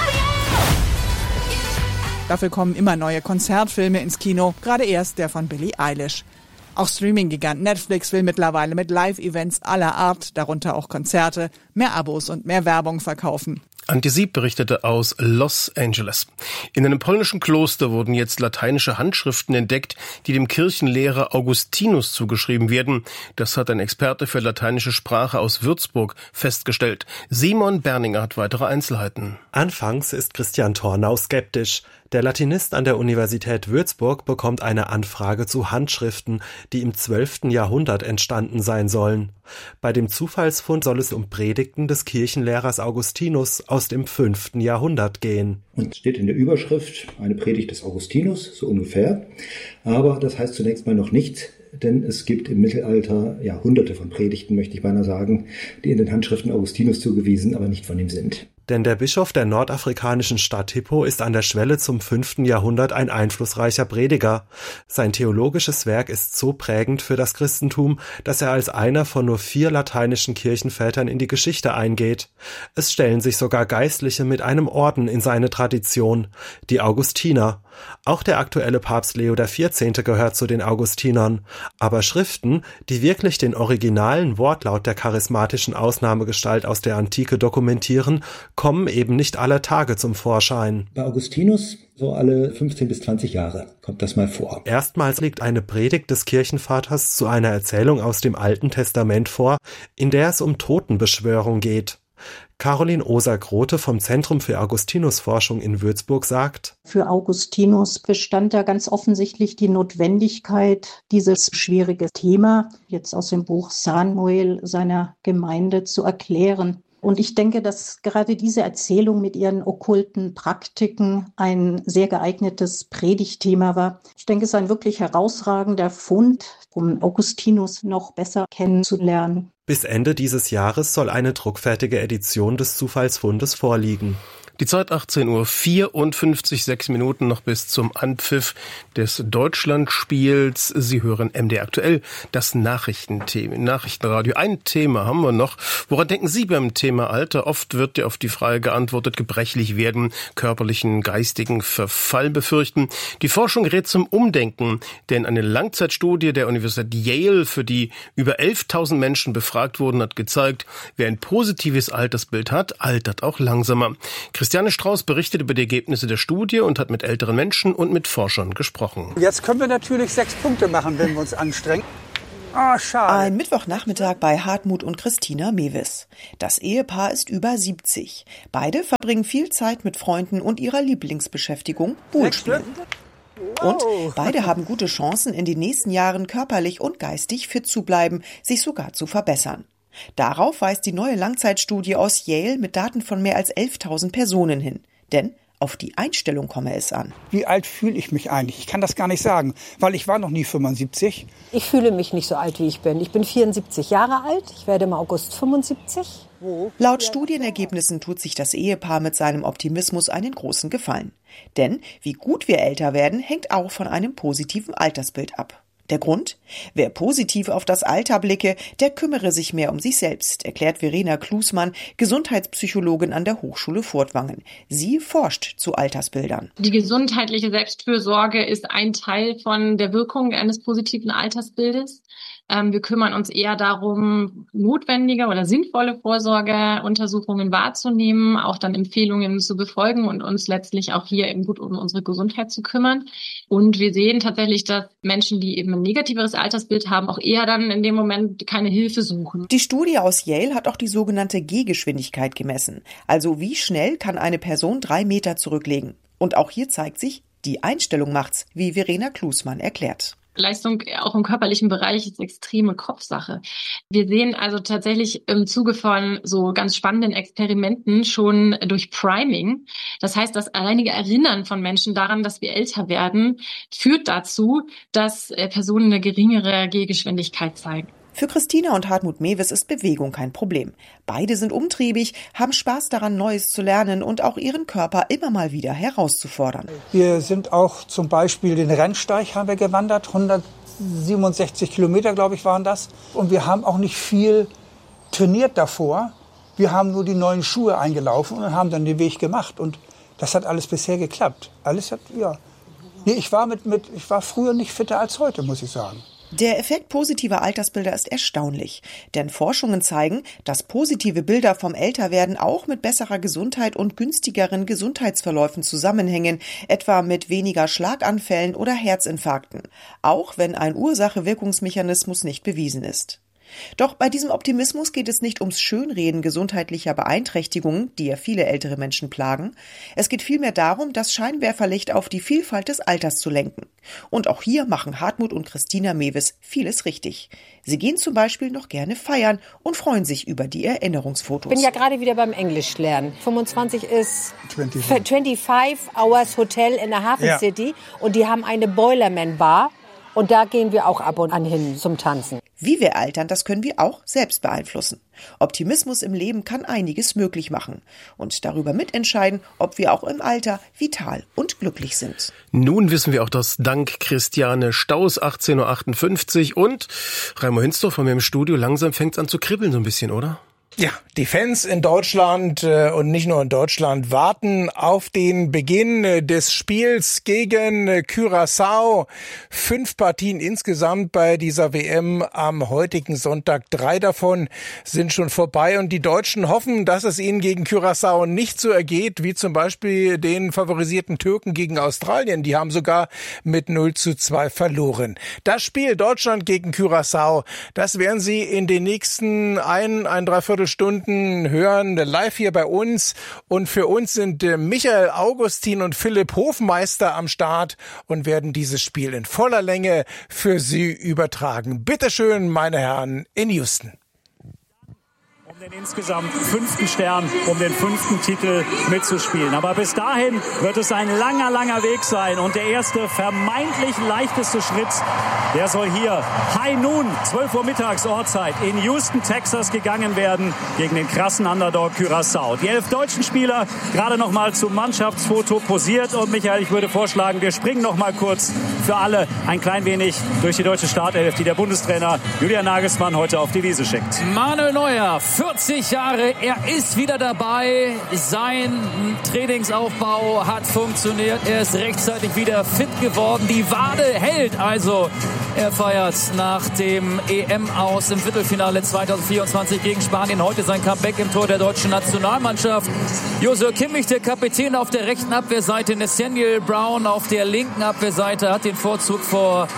S3: Dafür kommen immer neue Konzertfilme ins Kino, gerade erst der von Billie Eilish. Auch Streaming-Gigant Netflix will mittlerweile mit Live-Events aller Art, darunter auch Konzerte, mehr Abos und mehr Werbung verkaufen.
S6: Andi Sieb berichtete aus Los Angeles. In einem polnischen Kloster wurden jetzt lateinische Handschriften entdeckt, die dem Kirchenlehrer Augustinus zugeschrieben werden. Das hat ein Experte für lateinische Sprache aus Würzburg festgestellt. Simon Berninger hat weitere Einzelheiten.
S26: Anfangs ist Christian Tornau skeptisch. Der Latinist an der Universität Würzburg bekommt eine Anfrage zu Handschriften, die im 12. Jahrhundert entstanden sein sollen. Bei dem Zufallsfund soll es um Predigten des Kirchenlehrers Augustinus aus dem 5. Jahrhundert gehen.
S27: Und steht in der Überschrift eine Predigt des Augustinus, so ungefähr. Aber das heißt zunächst mal noch nichts, denn es gibt im Mittelalter hunderte von Predigten, möchte ich beinahe sagen, die in den Handschriften Augustinus zugewiesen, aber nicht von ihm sind.
S26: Denn der Bischof der nordafrikanischen Stadt Hippo ist an der Schwelle zum 5. Jahrhundert ein einflussreicher Prediger. Sein theologisches Werk ist so prägend für das Christentum, dass er als einer von nur 4 lateinischen Kirchenvätern in die Geschichte eingeht. Es stellen sich sogar Geistliche mit einem Orden in seine Tradition, die Augustiner. Auch der aktuelle Papst Leo XIV. Gehört zu den Augustinern. Aber Schriften, die wirklich den originalen Wortlaut der charismatischen Ausnahmegestalt aus der Antike dokumentieren, kommen eben nicht aller Tage zum Vorschein.
S27: Bei Augustinus so alle 15 bis 20 Jahre kommt das mal vor.
S26: Erstmals liegt eine Predigt des Kirchenvaters zu einer Erzählung aus dem Alten Testament vor, in der es um Totenbeschwörung geht. Caroline Oser-Grote vom Zentrum für Augustinus-Forschung in Würzburg sagt:
S28: Für Augustinus bestand da ganz offensichtlich die Notwendigkeit, dieses schwierige Thema jetzt aus dem Buch Samuel seiner Gemeinde zu erklären. Und ich denke, dass gerade diese Erzählung mit ihren okkulten Praktiken ein sehr geeignetes Predigtthema war. Ich denke, es ist ein wirklich herausragender Fund, um Augustinus noch besser kennenzulernen.
S26: Bis Ende dieses Jahres soll eine druckfertige Edition des Zufallsfundes vorliegen.
S6: Die Zeit 18:54 Uhr, 6 Minuten noch bis zum Anpfiff des Deutschlandspiels. Sie hören MDR aktuell, das Nachrichtenradio. Ein Thema haben wir noch. Woran denken Sie beim Thema Alter? Oft wird ja auf die Frage geantwortet, gebrechlich werden, körperlichen, geistigen Verfall befürchten. Die Forschung rät zum Umdenken, denn eine Langzeitstudie der Universität Yale, für die über 11.000 Menschen befragt wurden, hat gezeigt, wer ein positives Altersbild hat, altert auch langsamer. Christiane Strauß berichtet über die Ergebnisse der Studie und hat mit älteren Menschen und mit Forschern gesprochen.
S4: Jetzt können wir natürlich 6 Punkte machen, wenn wir uns anstrengen. Ah, schade.
S5: Ein Mittwochnachmittag bei Hartmut und Christina Mewis. Das Ehepaar ist über 70. Beide verbringen viel Zeit mit Freunden und ihrer Lieblingsbeschäftigung, Poolspielen. Und beide haben gute Chancen, in den nächsten Jahren körperlich und geistig fit zu bleiben, sich sogar zu verbessern. Darauf weist die neue Langzeitstudie aus Yale mit Daten von mehr als 11.000 Personen hin. Denn auf die Einstellung komme es an.
S4: Wie alt fühle ich mich eigentlich? Ich kann das gar nicht sagen, weil ich war noch nie 75.
S7: Ich fühle mich nicht so alt, wie ich bin. Ich bin 74 Jahre alt. Ich werde im August 75.
S5: Laut Studienergebnissen tut sich das Ehepaar mit seinem Optimismus einen großen Gefallen. Denn wie gut wir älter werden, hängt auch von einem positiven Altersbild ab. Der Grund? Wer positiv auf das Alter blicke, der kümmere sich mehr um sich selbst, erklärt Verena Klusmann, Gesundheitspsychologin an der Hochschule Furtwangen. Sie forscht zu Altersbildern.
S9: Die gesundheitliche Selbstfürsorge ist ein Teil von der Wirkung eines positiven Altersbildes. Wir kümmern uns eher darum, notwendige oder sinnvolle Vorsorgeuntersuchungen wahrzunehmen, auch dann Empfehlungen zu befolgen und uns letztlich auch hier eben gut um unsere Gesundheit zu kümmern. Und wir sehen tatsächlich, dass Menschen, die eben ein negativeres Altersbild haben, auch eher dann in dem Moment keine Hilfe suchen.
S5: Die Studie aus Yale hat auch die sogenannte Gehgeschwindigkeit gemessen. Also wie schnell kann eine Person 3 Meter zurücklegen? Und auch hier zeigt sich, die Einstellung macht's, wie Verena Klusmann erklärt.
S9: Leistung auch im körperlichen Bereich ist extreme Kopfsache. Wir sehen also tatsächlich im Zuge von so ganz spannenden Experimenten schon durch Priming. Das heißt, das alleinige Erinnern von Menschen daran, dass wir älter werden, führt dazu, dass Personen eine geringere Gehgeschwindigkeit zeigen.
S5: Für Christina und Hartmut Mewis ist Bewegung kein Problem. Beide sind umtriebig, haben Spaß daran, Neues zu lernen und auch ihren Körper immer mal wieder herauszufordern.
S4: Wir sind auch zum Beispiel den Rennsteig haben wir gewandert, 167 Kilometer, glaube ich, waren das. Und wir haben auch nicht viel trainiert davor. Wir haben nur die neuen Schuhe eingelaufen und haben dann den Weg gemacht. Und das hat alles bisher geklappt. Alles hat, ja. Nee, ich war früher nicht fitter als heute, muss ich sagen.
S5: Der Effekt positiver Altersbilder ist erstaunlich, denn Forschungen zeigen, dass positive Bilder vom Älterwerden auch mit besserer Gesundheit und günstigeren Gesundheitsverläufen zusammenhängen, etwa mit weniger Schlaganfällen oder Herzinfarkten, auch wenn ein Ursache-Wirkungsmechanismus nicht bewiesen ist. Doch bei diesem Optimismus geht es nicht ums Schönreden gesundheitlicher Beeinträchtigungen, die ja viele ältere Menschen plagen. Es geht vielmehr darum, das Scheinwerferlicht auf die Vielfalt des Alters zu lenken. Und auch hier machen Hartmut und Christina Mewis vieles richtig. Sie gehen zum Beispiel noch gerne feiern und freuen sich über die Erinnerungsfotos.
S7: Ich bin ja gerade wieder beim Englischlernen. 25 ist 25 Hours Hotel in der Hafen City und die haben eine Boilerman Bar. Und da gehen wir auch ab und an hin zum Tanzen.
S5: Wie wir altern, das können wir auch selbst beeinflussen. Optimismus im Leben kann einiges möglich machen und darüber mitentscheiden, ob wir auch im Alter vital und glücklich sind.
S6: Nun wissen wir auch das dank Christiane Strauß, 18:58 Uhr und Raimo Hinsdorf von mir im Studio. Langsam fängt es an zu kribbeln so ein bisschen, oder?
S2: Ja, die Fans in Deutschland und nicht nur in Deutschland warten auf den Beginn des Spiels gegen Curaçao. 5 Partien insgesamt bei dieser WM am heutigen Sonntag. 3 davon sind schon vorbei und die Deutschen hoffen, dass es ihnen gegen Curaçao nicht so ergeht wie zum Beispiel den favorisierten Türken gegen Australien. Die haben sogar mit 0:2 verloren. Das Spiel Deutschland gegen Curaçao, das werden Sie in den nächsten dreiviertel Stunden hören, live hier bei uns. Und für uns sind Michael Augustin und Philipp Hofmeister am Start und werden dieses Spiel in voller Länge für Sie übertragen. Bitte schön, meine Herren, in Houston.
S1: den insgesamt 5. Stern, um den 5. Titel mitzuspielen. Aber bis dahin wird es ein langer, langer Weg sein. Und der erste vermeintlich leichteste Schritt, der soll hier High Noon, 12 Uhr mittags Ortszeit, in Houston, Texas gegangen werden gegen den krassen Underdog Curaçao. Die 11 deutschen Spieler gerade noch mal zum Mannschaftsfoto posiert. Und Michael, ich würde vorschlagen, wir springen noch mal kurz für alle ein klein wenig durch die deutsche Startelf, die der Bundestrainer Julian Nagelsmann heute auf die Wiese schickt.
S10: Manuel Neuer, 40 Jahre, er ist wieder dabei. Sein Trainingsaufbau hat funktioniert. Er ist rechtzeitig wieder fit geworden. Die Wade hält also. Er feiert nach dem EM-Aus im Viertelfinale 2024 gegen Spanien heute sein Comeback im Tor der deutschen Nationalmannschaft. Joshua Kimmich, der Kapitän, auf der rechten Abwehrseite. Nathaniel Brown auf der linken Abwehrseite hat den Vorzug vor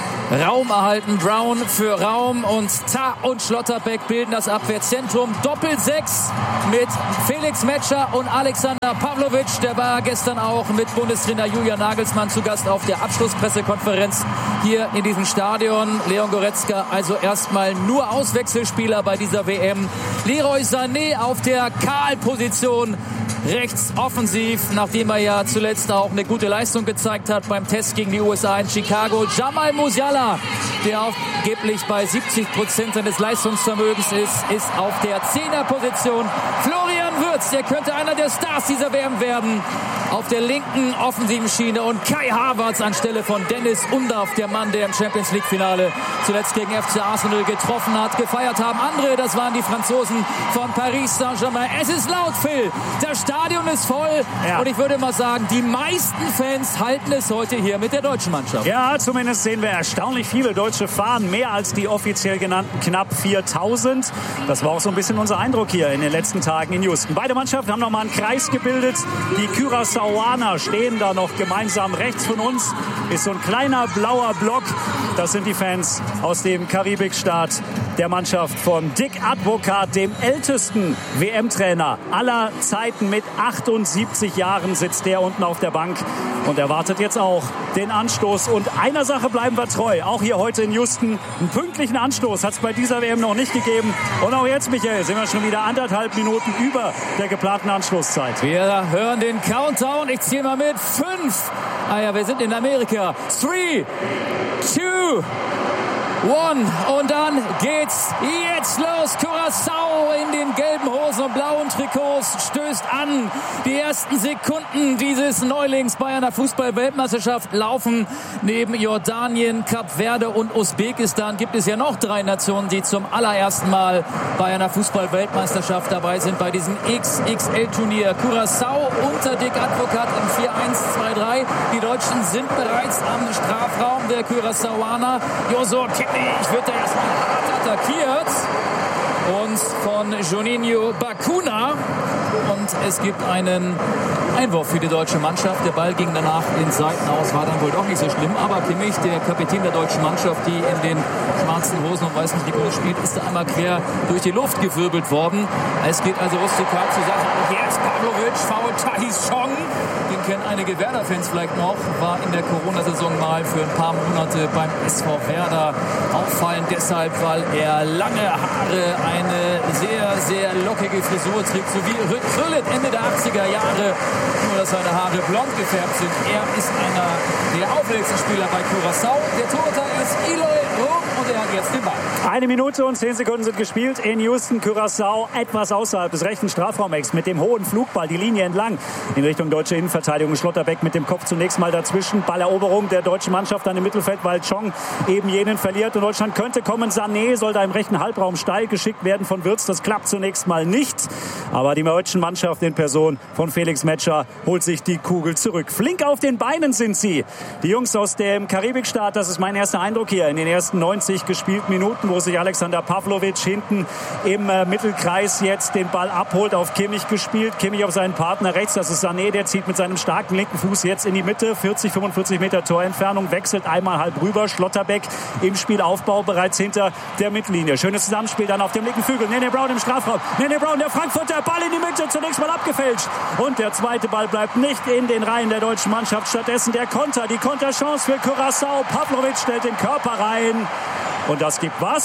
S10: Raum erhalten. Brown für Raum und Tah und Schlotterbeck bilden das Abwehrzentrum. Doppel-6 mit Felix Metscher und Alexander Pavlovic. Der war gestern auch mit Bundestrainer Julian Nagelsmann zu Gast auf der Abschlusspressekonferenz hier in diesem Stadion. Leon Goretzka also erstmal nur Auswechselspieler bei dieser WM. Leroy Sané auf der Kahl-Position. Rechts offensiv, nachdem er ja zuletzt auch eine gute Leistung gezeigt hat beim Test gegen die USA in Chicago. Jamal Musiala, der angeblich bei 70% seines Leistungsvermögens ist auf der 10er-Position. Florian Wirtz, der könnte einer der Stars dieser WM werden, auf der linken offensiven Schiene. Und Kai Havertz anstelle von Dennis Undaff, der Mann, der im Champions-League-Finale zuletzt gegen FC Arsenal getroffen hat. Gefeiert haben andere, das waren die Franzosen von Paris Saint-Germain. Es ist laut, Phil. Das Stadion ist voll. Ja. Und ich würde mal sagen, die meisten Fans halten es heute hier mit der deutschen Mannschaft.
S1: Ja, zumindest sehen wir erstaunlich viele deutsche Fahnen. Mehr als die offiziell genannten knapp 4000. Das war auch so ein bisschen unser Eindruck hier in den letzten Tagen in Houston. Beide Mannschaften haben nochmal einen Kreis gebildet. Die Curaçaoaner stehen da noch gemeinsam. Rechts von uns ist so ein kleiner blauer Block. Das sind die Fans aus dem Karibikstaat der Mannschaft von Dick Advocaat, dem ältesten WM-Trainer aller Zeiten. Mit 78 Jahren sitzt der unten auf der Bank und erwartet jetzt auch den Anstoß. Und einer Sache bleiben wir treu, auch hier heute in Houston. Einen pünktlichen Anstoß hat es bei dieser WM noch nicht gegeben. Und auch jetzt, Michael, sind wir schon wieder 1,5 Minuten über der geplanten Anstoßzeit.
S10: Wir hören den Countdown. Ich zähle mal mit. 5. Ah ja, wir sind in Amerika. 3, 2, 1. Und dann geht's jetzt los. Curaçao in den gelben Hosen und blauen Trikots stößt an. Die ersten Sekunden dieses Neulings bei einer Fußball-Weltmeisterschaft laufen. Neben Jordanien, Kap Verde und Usbekistan gibt es ja noch 3 Nationen, die zum allerersten Mal bei einer Fußball-Weltmeisterschaft dabei sind, bei diesem XXL-Turnier. Curaçao unter Dick Advocaat im 4-1-2-3. Die Deutschen sind bereits am Strafraum der Curaçaoaner. Joshua Kimmich wird da erstmal hart attackiert. Und von Juninho Bacuna. Und es gibt einen Einwurf für die deutsche Mannschaft. Der Ball ging danach ins Seitenaus, war dann wohl doch nicht so schlimm. Aber Kimmich, der Kapitän der deutschen Mannschaft, die in den schwarzen Hosen und weißen Trikots spielt, ist da einmal quer durch die Luft gewirbelt worden. Es geht also rustikal zur Sache. Und jetzt Pavlovic, faul Thais Chong. Den kennen einige Werder-Fans vielleicht noch. War in der Corona-Saison mal für ein paar Monate beim SV Werder auffallend. Deshalb, weil er lange Haare, eine sehr, sehr lockige Frisur trägt, so wie Ruud Gullit Ende der 80er Jahre. Nur, dass seine Haare blond gefärbt sind. Er ist einer der auffälligsten Spieler bei Curaçao. Der Torhüter ist Eloy Rum und er hat jetzt den Ball.
S1: 1 Minute und 10 Sekunden sind gespielt in Houston. Curaçao etwas außerhalb des rechten Strafraumecks mit dem hohen Flugball die Linie entlang in Richtung deutsche Innenverteidigung. Schlotterbeck mit dem Kopf zunächst mal dazwischen. Balleroberung der deutschen Mannschaft dann im Mittelfeld, weil Chong eben jenen verliert. Und Deutschland könnte kommen. Sané soll da im rechten Halbraum steil geschickt werden von Wirtz. Das klappt zunächst mal nicht. Aber die deutsche Mannschaft in Person von Felix Metscher holt sich die Kugel zurück. Flink auf den Beinen sind sie. Die Jungs aus dem Karibikstaat, das ist mein erster Eindruck hier in den ersten 90 gespielten Minuten, wo sich Alexander Pavlovic hinten im Mittelkreis jetzt den Ball abholt, auf Kimmich gespielt. Kimmich auf seinen Partner rechts, das ist Sané, der zieht mit seinem starken linken Fuß jetzt in die Mitte. 40, 45 Meter Torentfernung, wechselt einmal halb rüber. Schlotterbeck im Spielaufbau bereits hinter der Mittellinie. Schönes Zusammenspiel dann auf dem linken Flügel. Nene Brown im Strafraum. Nene Brown, der Frankfurter Ball in die Mitte, zunächst mal abgefälscht. Und der zweite Ball bleibt nicht in den Reihen der deutschen Mannschaft. Stattdessen der Konter, die Konterchance für Curaçao. Pavlovic stellt den Körper rein. Und das gibt was?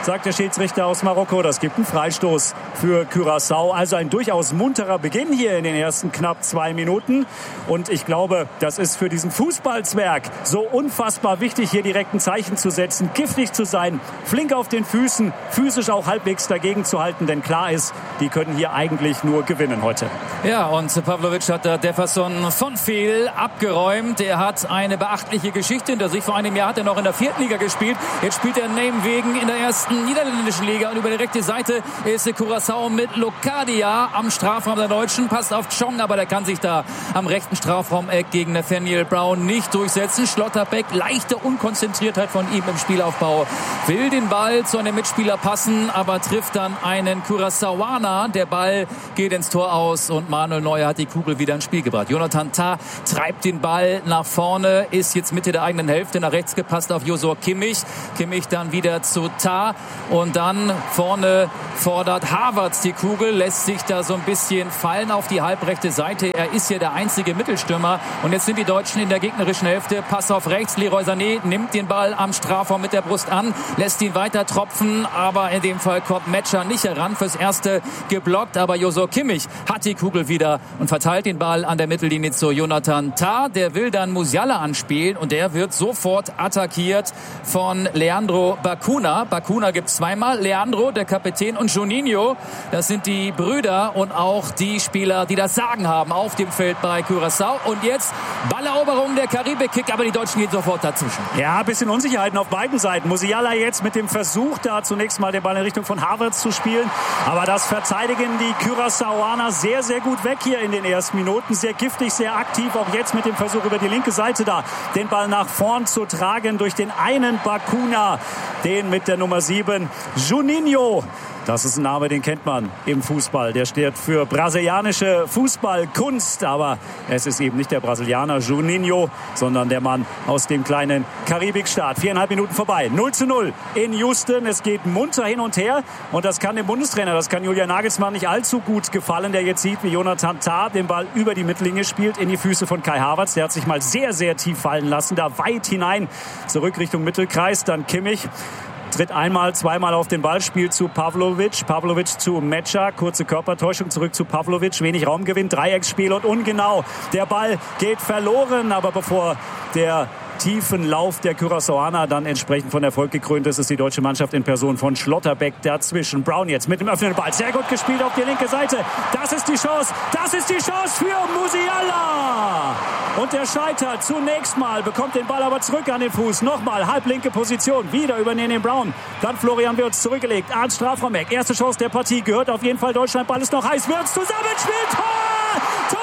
S1: sagt der Schiedsrichter aus Marokko. Das gibt einen Freistoß für Curaçao. Also ein durchaus munterer Beginn hier in den ersten knapp 2 Minuten. Und ich glaube, das ist für diesen Fußballzwerg so unfassbar wichtig, hier direkt ein Zeichen zu setzen, giftig zu sein, flink auf den Füßen, physisch auch halbwegs dagegen zu halten. Denn klar ist, die können hier eigentlich nur gewinnen heute.
S10: Ja, und Pavlovic hat da Jefferson von Fehl abgeräumt. Er hat eine beachtliche Geschichte hinter sich. Vor einem Jahr hat er noch in der 4. Liga gespielt. Jetzt spielt er Nijmegen in der 1. niederländischen Liga. Und über die rechte Seite ist Curaçao mit Locadia am Strafraum der Deutschen. Passt auf Chong, aber der kann sich da am rechten Strafraumeck gegen Nathaniel Brown nicht durchsetzen. Schlotterbeck, leichte Unkonzentriertheit von ihm im Spielaufbau. Will den Ball zu einem Mitspieler passen, aber trifft dann einen Curaçaoaner. Der Ball geht ins Tor aus und Manuel Neuer hat die Kugel wieder ins Spiel gebracht. Jonathan Tah treibt den Ball nach vorne, ist jetzt Mitte der eigenen Hälfte, nach rechts gepasst auf Josua Kimmich. Kimmich dann wieder zu Tah und dann vorne fordert Havertz die Kugel, lässt sich da so ein bisschen fallen auf die halbrechte Seite. Er ist ja der einzige Mittelstürmer und jetzt sind die Deutschen in der gegnerischen Hälfte. Pass auf rechts, Leroy Sané nimmt den Ball am Strafraum mit der Brust an, lässt ihn weiter tropfen, aber in dem Fall kommt Metscher nicht heran, fürs Erste geblockt, aber Josua Kimmich hat die Kugel wieder und verteilt den Ball an der Mittellinie zu Jonathan Tah. Der will dann Musiala anspielen und der wird sofort attackiert von Leandro Bacuna. Bacuna gibt es zweimal. Leandro, der Kapitän, und Juninho, das sind die Brüder und auch die Spieler, die das Sagen haben auf dem Feld bei Curaçao. Und jetzt Balleroberung, der Karibik-Kick, aber die Deutschen gehen sofort dazwischen.
S1: Ja, ein bisschen Unsicherheiten auf beiden Seiten. Musiala jetzt mit dem Versuch, da zunächst mal den Ball in Richtung von Havertz zu spielen. Aber das verteidigen die Curaçaoaner sehr, sehr gut weg hier in den ersten Minuten. Sehr giftig, sehr aktiv. Auch jetzt mit dem Versuch über die linke Seite da, den Ball nach vorn zu tragen durch den einen Bacuna, den mit der Nummer 7, Juninho. Das ist ein Name, den kennt man im Fußball. Der steht für brasilianische Fußballkunst. Aber es ist eben nicht der Brasilianer Juninho, sondern der Mann aus dem kleinen Karibikstaat. 4,5 Minuten vorbei. 0:0 in Houston. Es geht munter hin und her. Und das kann dem Bundestrainer, das kann Julian Nagelsmann nicht allzu gut gefallen, der jetzt sieht, wie Jonathan Tah den Ball über die Mittellinie spielt, in die Füße von Kai Havertz. Der hat sich mal sehr, sehr tief fallen lassen. Da weit hinein, zurück Richtung Mittelkreis. Dann Kimmich. Tritt einmal, zweimal auf den Ball, spielt zu Pavlovic. Pavlovic zu Metscher, kurze Körpertäuschung, zurück zu Pavlovic, wenig Raumgewinn, Dreiecksspiel und ungenau. Der Ball geht verloren, aber bevor der tiefen Lauf der Curaçaoaner dann entsprechend von Erfolg gekrönt ist, ist die deutsche Mannschaft in Person von Schlotterbeck dazwischen. Brown jetzt mit dem öffnenden Ball, sehr gut gespielt auf die linke Seite. Das ist die Chance für Musiala. Und der scheitert zunächst mal, bekommt den Ball aber zurück an den Fuß. Nochmal, halblinke Position, wieder über den Brown. Dann Florian Wirtz zurückgelegt, ans Strafraumeck. Erste Chance der Partie, gehört auf jeden Fall Deutschland. Ball ist noch heiß, Wirtz zusammenspielt, Tor!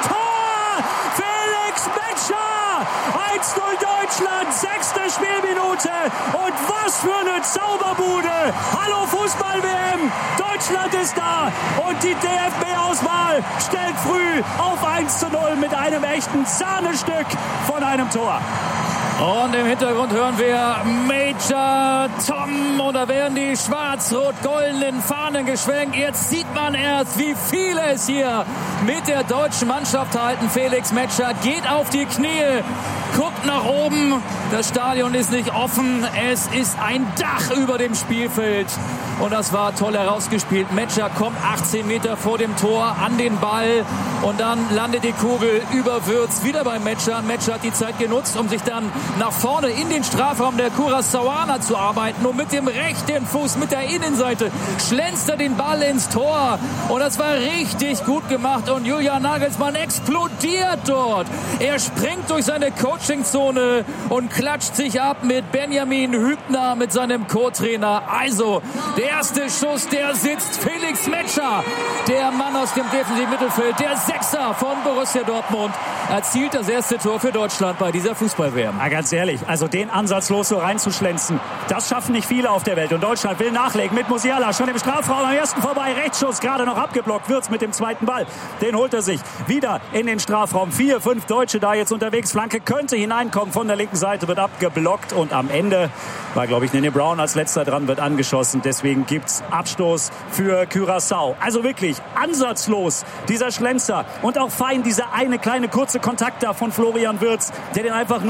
S1: Felix Metscher! 1:0 Deutschland, 6. Spielminute. Und was für eine Zauberbude! Hallo Fußball-WM! Deutschland ist da und die DFB-Auswahl stellt früh auf 1:0 mit einem echten Sahnestück von einem Tor.
S10: Und im Hintergrund hören wir Major Tom und da werden die schwarz-rot-goldenen Fahnen geschwenkt. Jetzt sieht man erst, wie viele es hier mit der deutschen Mannschaft halten. Felix Metscher geht auf die Knie, guckt nach oben. Das Stadion ist nicht offen. Es ist ein Dach über dem Spielfeld. Und das war toll herausgespielt. Metscher kommt 18 Meter vor dem Tor an den Ball. Und dann landet die Kugel über Wirtz wieder bei Metscher. Metscher hat die Zeit genutzt, um sich dann nach vorne in den Strafraum der Curaçaoaner zu arbeiten. Und mit dem rechten Fuß, mit der Innenseite, schlänzt er den Ball ins Tor. Und das war richtig gut gemacht. Und Julian Nagelsmann explodiert dort. Er springt durch seine Coachingzone und klatscht sich ab mit Benjamin Hübner, mit seinem Co-Trainer. Also, der erste Schuss, der sitzt. Felix Metscher, der Mann aus dem defensiven Mittelfeld, der Sechser von Borussia Dortmund, erzielt das erste Tor für Deutschland bei dieser Fußball-WM.
S1: Ja, ganz ehrlich, also den ansatzlos so reinzuschlänzen, das schaffen nicht viele auf der Welt. Und Deutschland will nachlegen mit Musiala, schon im Strafraum am ersten vorbei, Rechtsschuss, gerade noch abgeblockt, Wirtz mit dem zweiten Ball. Den holt er sich wieder in den Strafraum. 4, 5 Deutsche da jetzt unterwegs. Flanke könnte hineinkommen von der linken Seite, wird abgeblockt und am Ende war, glaube ich, Nene Brown als letzter dran, wird angeschossen. Deswegen gibt's Abstoß für Curaçao. Also wirklich ansatzlos dieser Schlenzer und auch fein dieser eine kleine kurze Kontakt da von Florian Wirtz, der den einfach nur ganz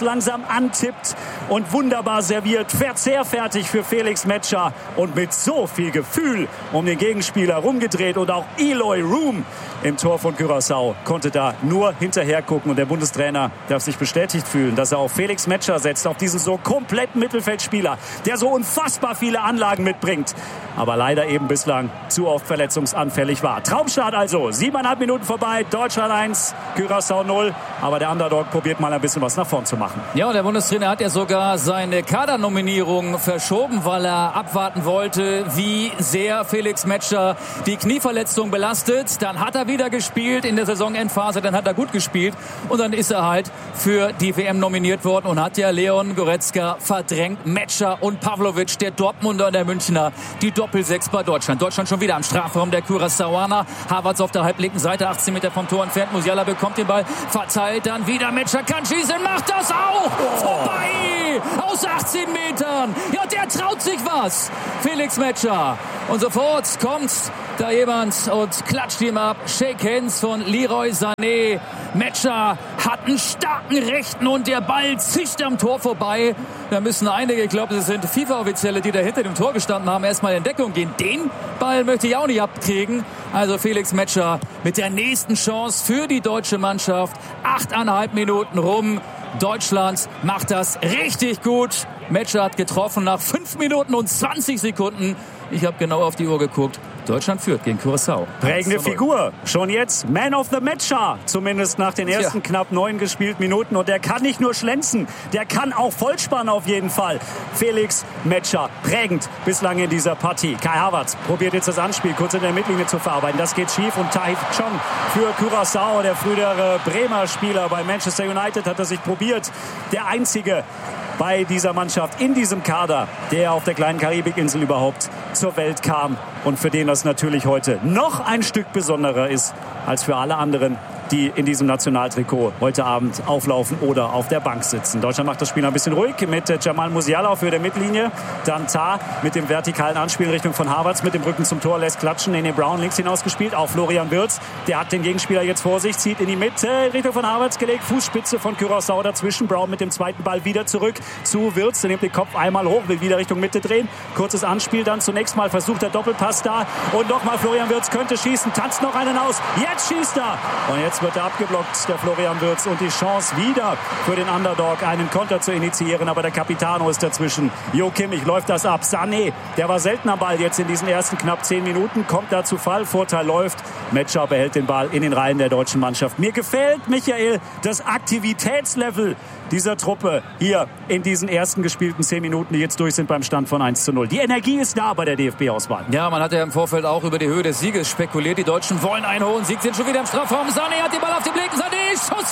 S1: langsam antippt und wunderbar serviert. Verzehrfertig für Felix Metscher und mit so viel Gefühl um den Gegenspieler rumgedreht. Und auch Eloy Room im Tor von Curaçao konnte da nur hinterher gucken. Und der Bundestrainer darf sich bestätigt fühlen, dass er auf Felix Metscher setzt, auf diesen so kompletten Mittelfeldspieler, der so unfassbar viele Anlagen mitbringt, aber leider eben bislang zu oft verletzungsanfällig war. Traumstart also, 7,5 Minuten vorbei, Deutschland 1, Curaçao 0, aber der Underdog probiert mal ein bisschen was nach vorn zu machen.
S10: Ja, und der Bundestrainer hat ja sogar seine Kadernominierung verschoben, weil er abwarten wollte, wie sehr Felix Metscher die Knieverletzung belastet. Dann hat er wieder gespielt in der Saisonendphase, dann hat er gut gespielt und dann ist er halt für die WM nominiert worden und hat ja Leon Goretzka verdrängt. Metscher und Pavlovic, der Dortmunder und der Münchner, die Doppel-6 bei Deutschland. Deutschland schon wieder am Strafraum der Curaçaoaner. Havertz auf der halblinken Seite, 18 Meter vom Tor entfernt. Musiala bekommt den Ball, verteilt dann wieder. Metscher kann schießen, macht das auch! Vorbei! Aus 18 Metern! Ja, der traut sich was! Felix Metscher. Und sofort kommt da jemand und klatscht ihm ab. Shake Hands von Leroy Sané. Metscher hat einen starken Rechten und der Ball zischt am Tor vorbei. Da müssen einige, ich glaube, es sind FIFA-Offizielle, die da hinter dem Tor gestanden haben, erstmal in Deckung gehen. Den Ball möchte ich auch nicht abkriegen. Also Felix Metscher mit der nächsten Chance für die deutsche Mannschaft. 8,5 Minuten rum. Deutschland macht das richtig gut. Metscher hat getroffen nach 5 Minuten und 20 Sekunden. Ich habe genau auf die Uhr geguckt. Deutschland führt gegen Curaçao.
S1: Prägende Figur. Schon jetzt Man of the Metscher. Zumindest nach den ersten knapp 9 gespielten Minuten. Und der kann nicht nur schlänzen, der kann auch Vollspann auf jeden Fall. Felix Metscher. Prägend bislang in dieser Partie. Kai Havertz probiert jetzt das Anspiel kurz in der Mittellinie zu verarbeiten. Das geht schief. Und Taif Chong für Curaçao, der frühere Bremer Spieler bei Manchester United, hat er sich probiert. Der einzige bei dieser Mannschaft in diesem Kader, der auf der kleinen Karibikinsel überhaupt zur Welt kam und für den das natürlich heute noch ein Stück besonderer ist als für alle anderen, die in diesem Nationaltrikot heute Abend auflaufen oder auf der Bank sitzen. Deutschland macht das Spiel ein bisschen ruhig mit Jamal Musiala auf Höhe der Mittellinie. Dann Tah mit dem vertikalen Anspiel in Richtung von Havertz mit dem Rücken zum Tor, lässt klatschen. Nene Brown links hinausgespielt auf Florian Wirtz. Der hat den Gegenspieler jetzt vor sich, zieht in die Mitte, in Richtung von Havertz gelegt. Fußspitze von Curaçao dazwischen. Brown mit dem zweiten Ball wieder zurück zu Wirtz. Der nimmt den Kopf einmal hoch, will wieder Richtung Mitte drehen. Kurzes Anspiel, dann zunächst mal versucht der Doppelpass da. Und nochmal Florian Wirtz könnte schießen, tanzt noch einen aus. Jetzt schießt er. Und jetzt wird er abgeblockt, der Florian Wirtz, und die Chance wieder für den Underdog, einen Konter zu initiieren, aber der Capitano ist dazwischen. Jo Kimmich läuft das ab. Sané, der war selten am Ball jetzt in diesen ersten knapp 10 Minuten, kommt da zu Fall, Vorteil läuft. Metscher behält den Ball in den Reihen der deutschen Mannschaft. Mir gefällt, Michael, das Aktivitätslevel dieser Truppe hier in diesen ersten gespielten 10 Minuten, die jetzt durch sind beim Stand von 1:0. Die Energie ist da bei der DFB-Auswahl.
S10: Ja, man hat ja im Vorfeld auch über die Höhe des Sieges spekuliert. Die Deutschen wollen einen hohen Sieg, sind schon wieder im Strafraum. Sané hat den Ball auf den Blick. Sané, Schuss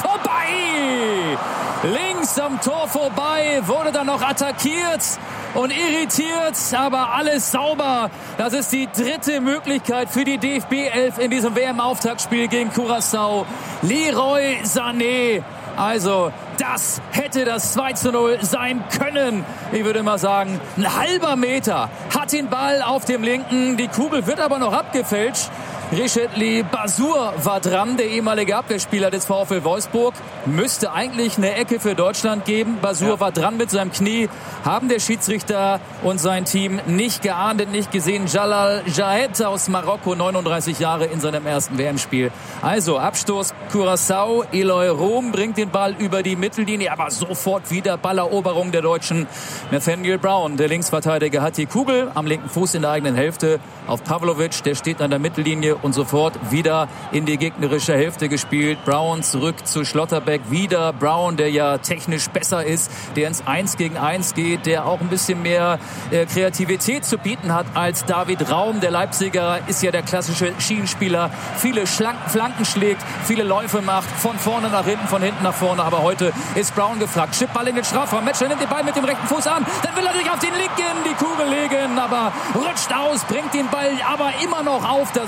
S10: vorbei! Links am Tor vorbei, wurde dann noch attackiert und irritiert, aber alles sauber. Das ist die dritte Möglichkeit für die DFB-11 in diesem WM-Auftaktspiel gegen Curaçao. Leroy Sané. Also, das hätte das 2:0 sein können. Ich würde mal sagen, ein halber Meter. Hat den Ball auf dem linken. Die Kugel wird aber noch abgefälscht. Richetli Basur war dran, der ehemalige Abwehrspieler des VfL Wolfsburg. Müsste eigentlich eine Ecke für Deutschland geben. Basur war dran mit seinem Knie. Haben der Schiedsrichter und sein Team nicht geahndet, nicht gesehen. Jalal Jahed aus Marokko, 39 Jahre in seinem ersten WM-Spiel. Also Abstoß Curaçao. Eloy Room bringt den Ball über die Mittellinie, aber sofort wieder Balleroberung der Deutschen. Nathaniel Brown, der Linksverteidiger, hat die Kugel am linken Fuß in der eigenen Hälfte auf Pavlovic. Der steht an der Mittellinie und sofort wieder in die gegnerische Hälfte gespielt. Brown zurück zu Schlotterbeck. Wieder Brown, der ja technisch besser ist, der ins 1 gegen 1 geht, der auch ein bisschen mehr Kreativität zu bieten hat als David Raum. Der Leipziger ist ja der klassische Schienenspieler. Viele Flanken schlägt, viele Läufe macht, von vorne nach hinten, von hinten nach vorne. Aber heute ist Brown gefragt. Chipball in den Strafraum. Metscher nimmt den Ball mit dem rechten Fuß an. Dann will er sich auf den linken die Kugel legen, aber rutscht aus, bringt den Ball aber immer noch auf das Tor.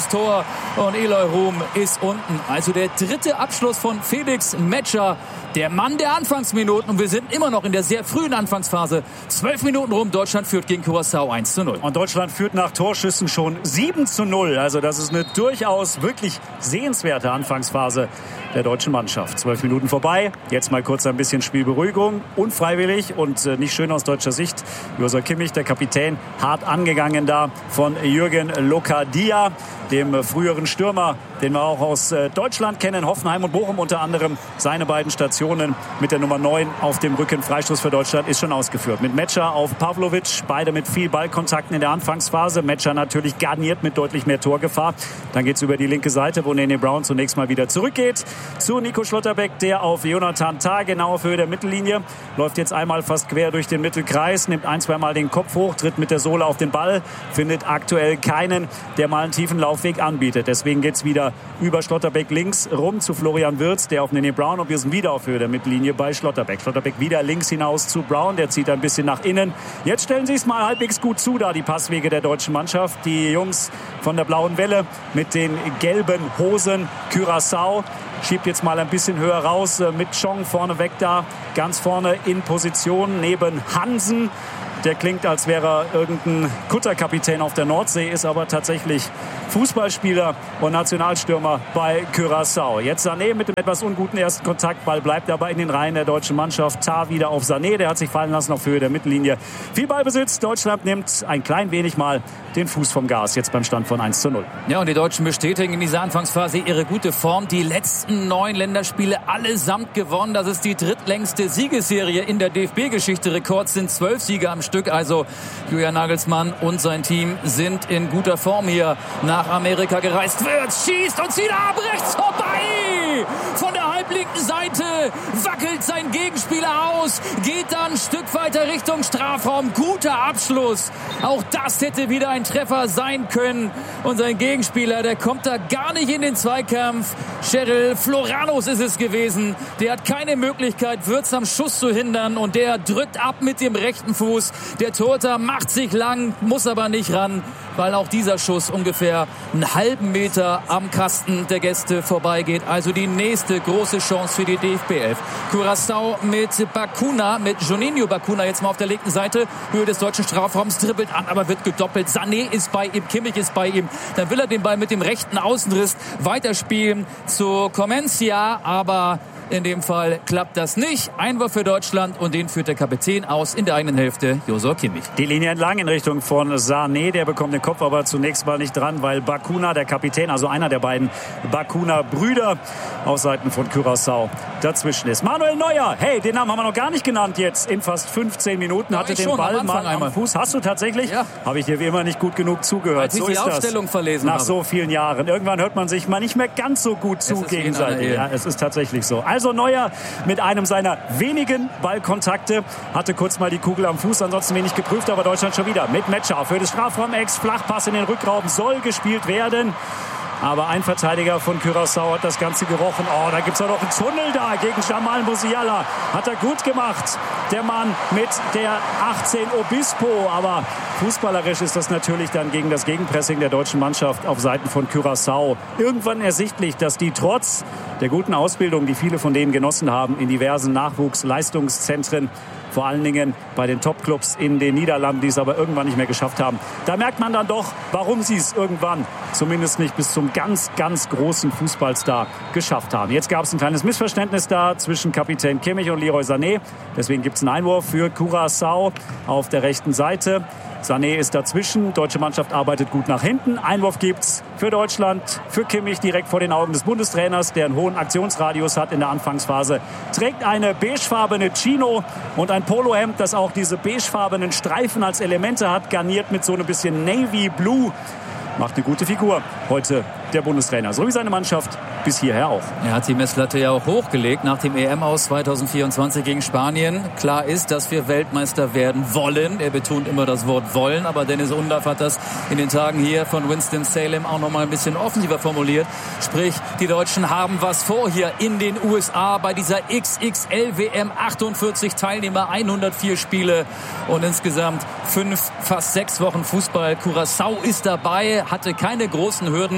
S10: und Eloy Room ist unten. Also der dritte Abschluss von Felix Metscher, der Mann der Anfangsminuten. Und wir sind immer noch in der sehr frühen Anfangsphase. 12 Minuten rum, Deutschland führt gegen Curaçao 1:0.
S1: Und Deutschland führt nach Torschüssen schon 7:0. Also das ist eine durchaus wirklich sehenswerte Anfangsphase der deutschen Mannschaft. 12 Minuten vorbei. Jetzt mal kurz ein bisschen Spielberuhigung. Unfreiwillig und nicht schön aus deutscher Sicht. Joshua Kimmich, der Kapitän, hart angegangen da von Jürgen Locadia, dem früheren Stürmer, den wir auch aus Deutschland kennen, Hoffenheim und Bochum unter anderem. Seine beiden Stationen mit der Nummer 9 auf dem Rücken. Freistoß für Deutschland ist schon ausgeführt. Mit Metscher auf Pavlovic, beide mit viel Ballkontakten in der Anfangsphase. Metscher natürlich garniert mit deutlich mehr Torgefahr. Dann geht's über die linke Seite, wo Nene Brown zunächst mal wieder zurückgeht zu Nico Schlotterbeck, der auf Jonathan Tah genau auf Höhe der Mittellinie läuft, jetzt einmal fast quer durch den Mittelkreis, nimmt ein-, zweimal den Kopf hoch, tritt mit der Sohle auf den Ball, findet aktuell keinen, der mal einen tiefen Laufweg anbietet. Deswegen geht's wieder über Schlotterbeck links rum zu Florian Wirtz, der auf Nene Brown, und wir sind wieder auf Höhe der Mittellinie bei Schlotterbeck. Schlotterbeck wieder links hinaus zu Brown, der zieht ein bisschen nach innen. Jetzt stellen sie es mal halbwegs gut zu, da die Passwege der deutschen Mannschaft. Die Jungs von der Blauen Welle mit den gelben Hosen. Curaçao schiebt jetzt mal ein bisschen höher raus mit Chong vorne weg da, ganz vorne in Position neben Hansen. Der klingt, als wäre er irgendein Kutterkapitän auf der Nordsee, ist aber tatsächlich Fußballspieler und Nationalstürmer bei Curaçao. Jetzt Sané mit dem etwas unguten ersten Kontaktball, bleibt aber in den Reihen der deutschen Mannschaft. Tah wieder auf Sané, der hat sich fallen lassen auf Höhe der Mittellinie. Viel Ballbesitz, Deutschland nimmt ein klein wenig mal den Fuß vom Gas, jetzt beim Stand von 1:0.
S10: Ja, und die Deutschen bestätigen in dieser Anfangsphase ihre gute Form. Die letzten 9 Länderspiele allesamt gewonnen. Das ist die drittlängste Siegesserie in der DFB-Geschichte. Rekord sind 12 Siege am Stück. Also Julian Nagelsmann und sein Team sind in guter Form hier nach Amerika gereist. Wirtz schießt und zieht ab, rechts vorbei! Von der halblinken Seite wackelt sein Gegenspieler aus, geht dann ein Stück weiter Richtung Strafraum. Guter Abschluss. Auch das hätte wieder ein Treffer sein können. Und sein Gegenspieler, der kommt da gar nicht in den Zweikampf. Cheryl Floranos ist es gewesen. Der hat keine Möglichkeit, Wirtz am Schuss zu hindern. Und der drückt ab mit dem rechten Fuß. Der Torhüter macht sich lang, muss aber nicht ran, weil auch dieser Schuss ungefähr einen halben Meter am Kasten der Gäste vorbeigeht. Also die nächste große Chance für die DFB-11. Curaçao mit Bacuna, mit Juninho Bacuna jetzt mal auf der linken Seite. Höhe des deutschen Strafraums, dribbelt an, aber wird gedoppelt. Sané ist bei ihm, Kimmich ist bei ihm. Dann will er den Ball mit dem rechten Außenriss weiterspielen zu Comencia, aber in dem Fall klappt das nicht. Einwurf für Deutschland und den führt der Kapitän aus in der eigenen Hälfte, Joshua Kimmich.
S1: Die Linie entlang in Richtung von Sané, der bekommt den Kopf aber zunächst mal nicht dran, weil Bacuna, der Kapitän, also einer der beiden Bacuna-Brüder auf Seiten von Curaçao dazwischen ist. Manuel Neuer, hey, den Namen haben wir noch gar nicht genannt jetzt. In fast 15 Minuten hatte den Ball mal am Fuß. Hast du tatsächlich?
S10: Ja.
S1: Habe ich dir wie immer nicht gut genug zugehört.
S10: Als ich
S1: so
S10: die
S1: ist
S10: Aufstellung
S1: das.
S10: verlesen
S1: Nach
S10: habe.
S1: so vielen Jahren. Irgendwann hört man sich mal nicht mehr ganz so gut zu gegenseitig. Ja, es ist tatsächlich so. Also Neuer mit einem seiner wenigen Ballkontakte, hatte kurz mal die Kugel am Fuß, ansonsten wenig geprüft, aber Deutschland schon wieder mit Metscher für das Strafraum-Ex, Flachpass in den Rückraum soll gespielt werden. Aber ein Verteidiger von Curaçao hat das Ganze gerochen. Oh, da gibt's ja noch einen Tunnel da gegen Jamal Musiala. Hat er gut gemacht. Der Mann mit der 18 Obispo. Aber fußballerisch ist das natürlich dann gegen das Gegenpressing der deutschen Mannschaft auf Seiten von Curaçao irgendwann ersichtlich, dass die trotz der guten Ausbildung, die viele von denen genossen haben, in diversen Nachwuchsleistungszentren, vor allen Dingen bei den Topclubs in den Niederlanden, die es aber irgendwann nicht mehr geschafft haben. Da merkt man dann doch, warum sie es irgendwann zumindest nicht bis zum ganz, ganz großen Fußballstar geschafft haben. Jetzt gab es ein kleines Missverständnis da zwischen Kapitän Kimmich und Leroy Sané. Deswegen gibt es einen Einwurf für Curaçao auf der rechten Seite. Sané ist dazwischen. Deutsche Mannschaft arbeitet gut nach hinten. Einwurf gibt's für Deutschland, für Kimmich direkt vor den Augen des Bundestrainers, der einen hohen Aktionsradius hat in der Anfangsphase. Trägt eine beigefarbene Chino und ein Polohemd, das auch diese beigefarbenen Streifen als Elemente hat, garniert mit so ein bisschen Navy Blue. Macht eine gute Figur heute der Bundestrainer, so wie seine Mannschaft bis hierher auch.
S10: Er hat die Messlatte ja auch hochgelegt nach dem EM-Aus 2024 gegen Spanien. Klar ist, dass wir Weltmeister werden wollen. Er betont immer das Wort wollen, aber Dennis Undaff hat das in den Tagen hier von Winston-Salem auch noch mal ein bisschen offensiver formuliert. Sprich, die Deutschen haben was vor hier in den USA bei dieser XXL-WM. 48 Teilnehmer, 104 Spiele und insgesamt 5, fast 6 Wochen Fußball. Curaçao ist dabei, hatte keine großen Hürden in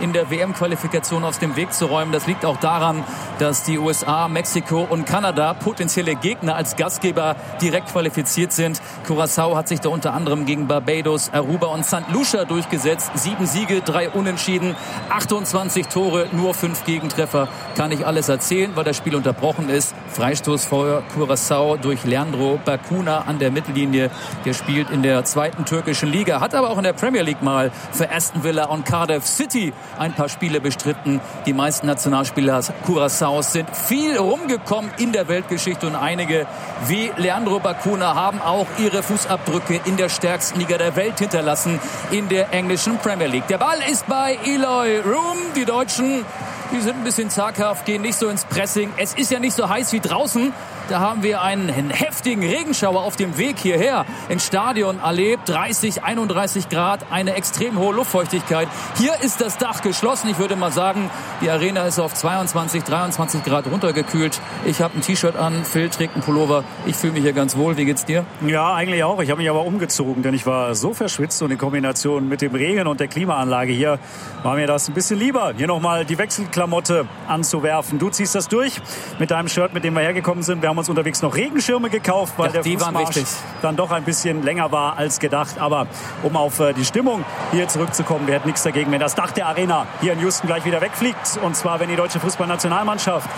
S10: in der WM-Qualifikation aus dem Weg zu räumen. Das liegt auch daran, dass die USA, Mexiko und Kanada potenzielle Gegner als Gastgeber direkt qualifiziert sind. Curaçao hat sich da unter anderem gegen Barbados, Aruba und St. Lucia durchgesetzt. 7 Siege, 3 Unentschieden, 28 Tore, nur 5 Gegentreffer. Kann ich alles erzählen, weil das Spiel unterbrochen ist. Freistoß vor Curaçao durch Leandro Bacuna an der Mittellinie. Der spielt in der 2. türkischen Liga, hat aber auch in der Premier League mal für Aston Villa und Cardiff City ein paar Spiele bestritten. Die meisten Nationalspieler Curaçaos sind viel rumgekommen in der Weltgeschichte und einige wie Leandro Bacuna haben auch ihre Fußabdrücke in der stärksten Liga der Welt hinterlassen, in der englischen Premier League. Der Ball ist bei Eloy Room. Die Deutschen, die sind ein bisschen zaghaft, gehen nicht so ins Pressing. Es ist ja nicht so heiß wie draußen. Da haben wir einen heftigen Regenschauer auf dem Weg hierher ins Stadion erlebt. 30, 31 Grad, eine extrem hohe Luftfeuchtigkeit. Hier ist das Dach geschlossen. Ich würde mal sagen, die Arena ist auf 22, 23 Grad runtergekühlt. Ich habe ein T-Shirt an, Phil trägt einen Pullover. Ich fühle mich hier ganz wohl. Wie geht's dir?
S1: Ja, eigentlich auch. Ich habe mich aber umgezogen, denn ich war so verschwitzt und in Kombination mit dem Regen und der Klimaanlage hier war mir das ein bisschen lieber, hier nochmal die Wechselklamotte anzuwerfen. Du ziehst das durch mit deinem Shirt, mit dem wir hergekommen sind. Wir haben uns unterwegs noch Regenschirme gekauft, weil der Fußmarsch dann doch ein bisschen länger war als gedacht. Aber um auf die Stimmung hier zurückzukommen, wir hätten nichts dagegen, wenn das Dach der Arena hier in Houston gleich wieder wegfliegt. Und zwar, wenn die deutsche Fußballnationalmannschaft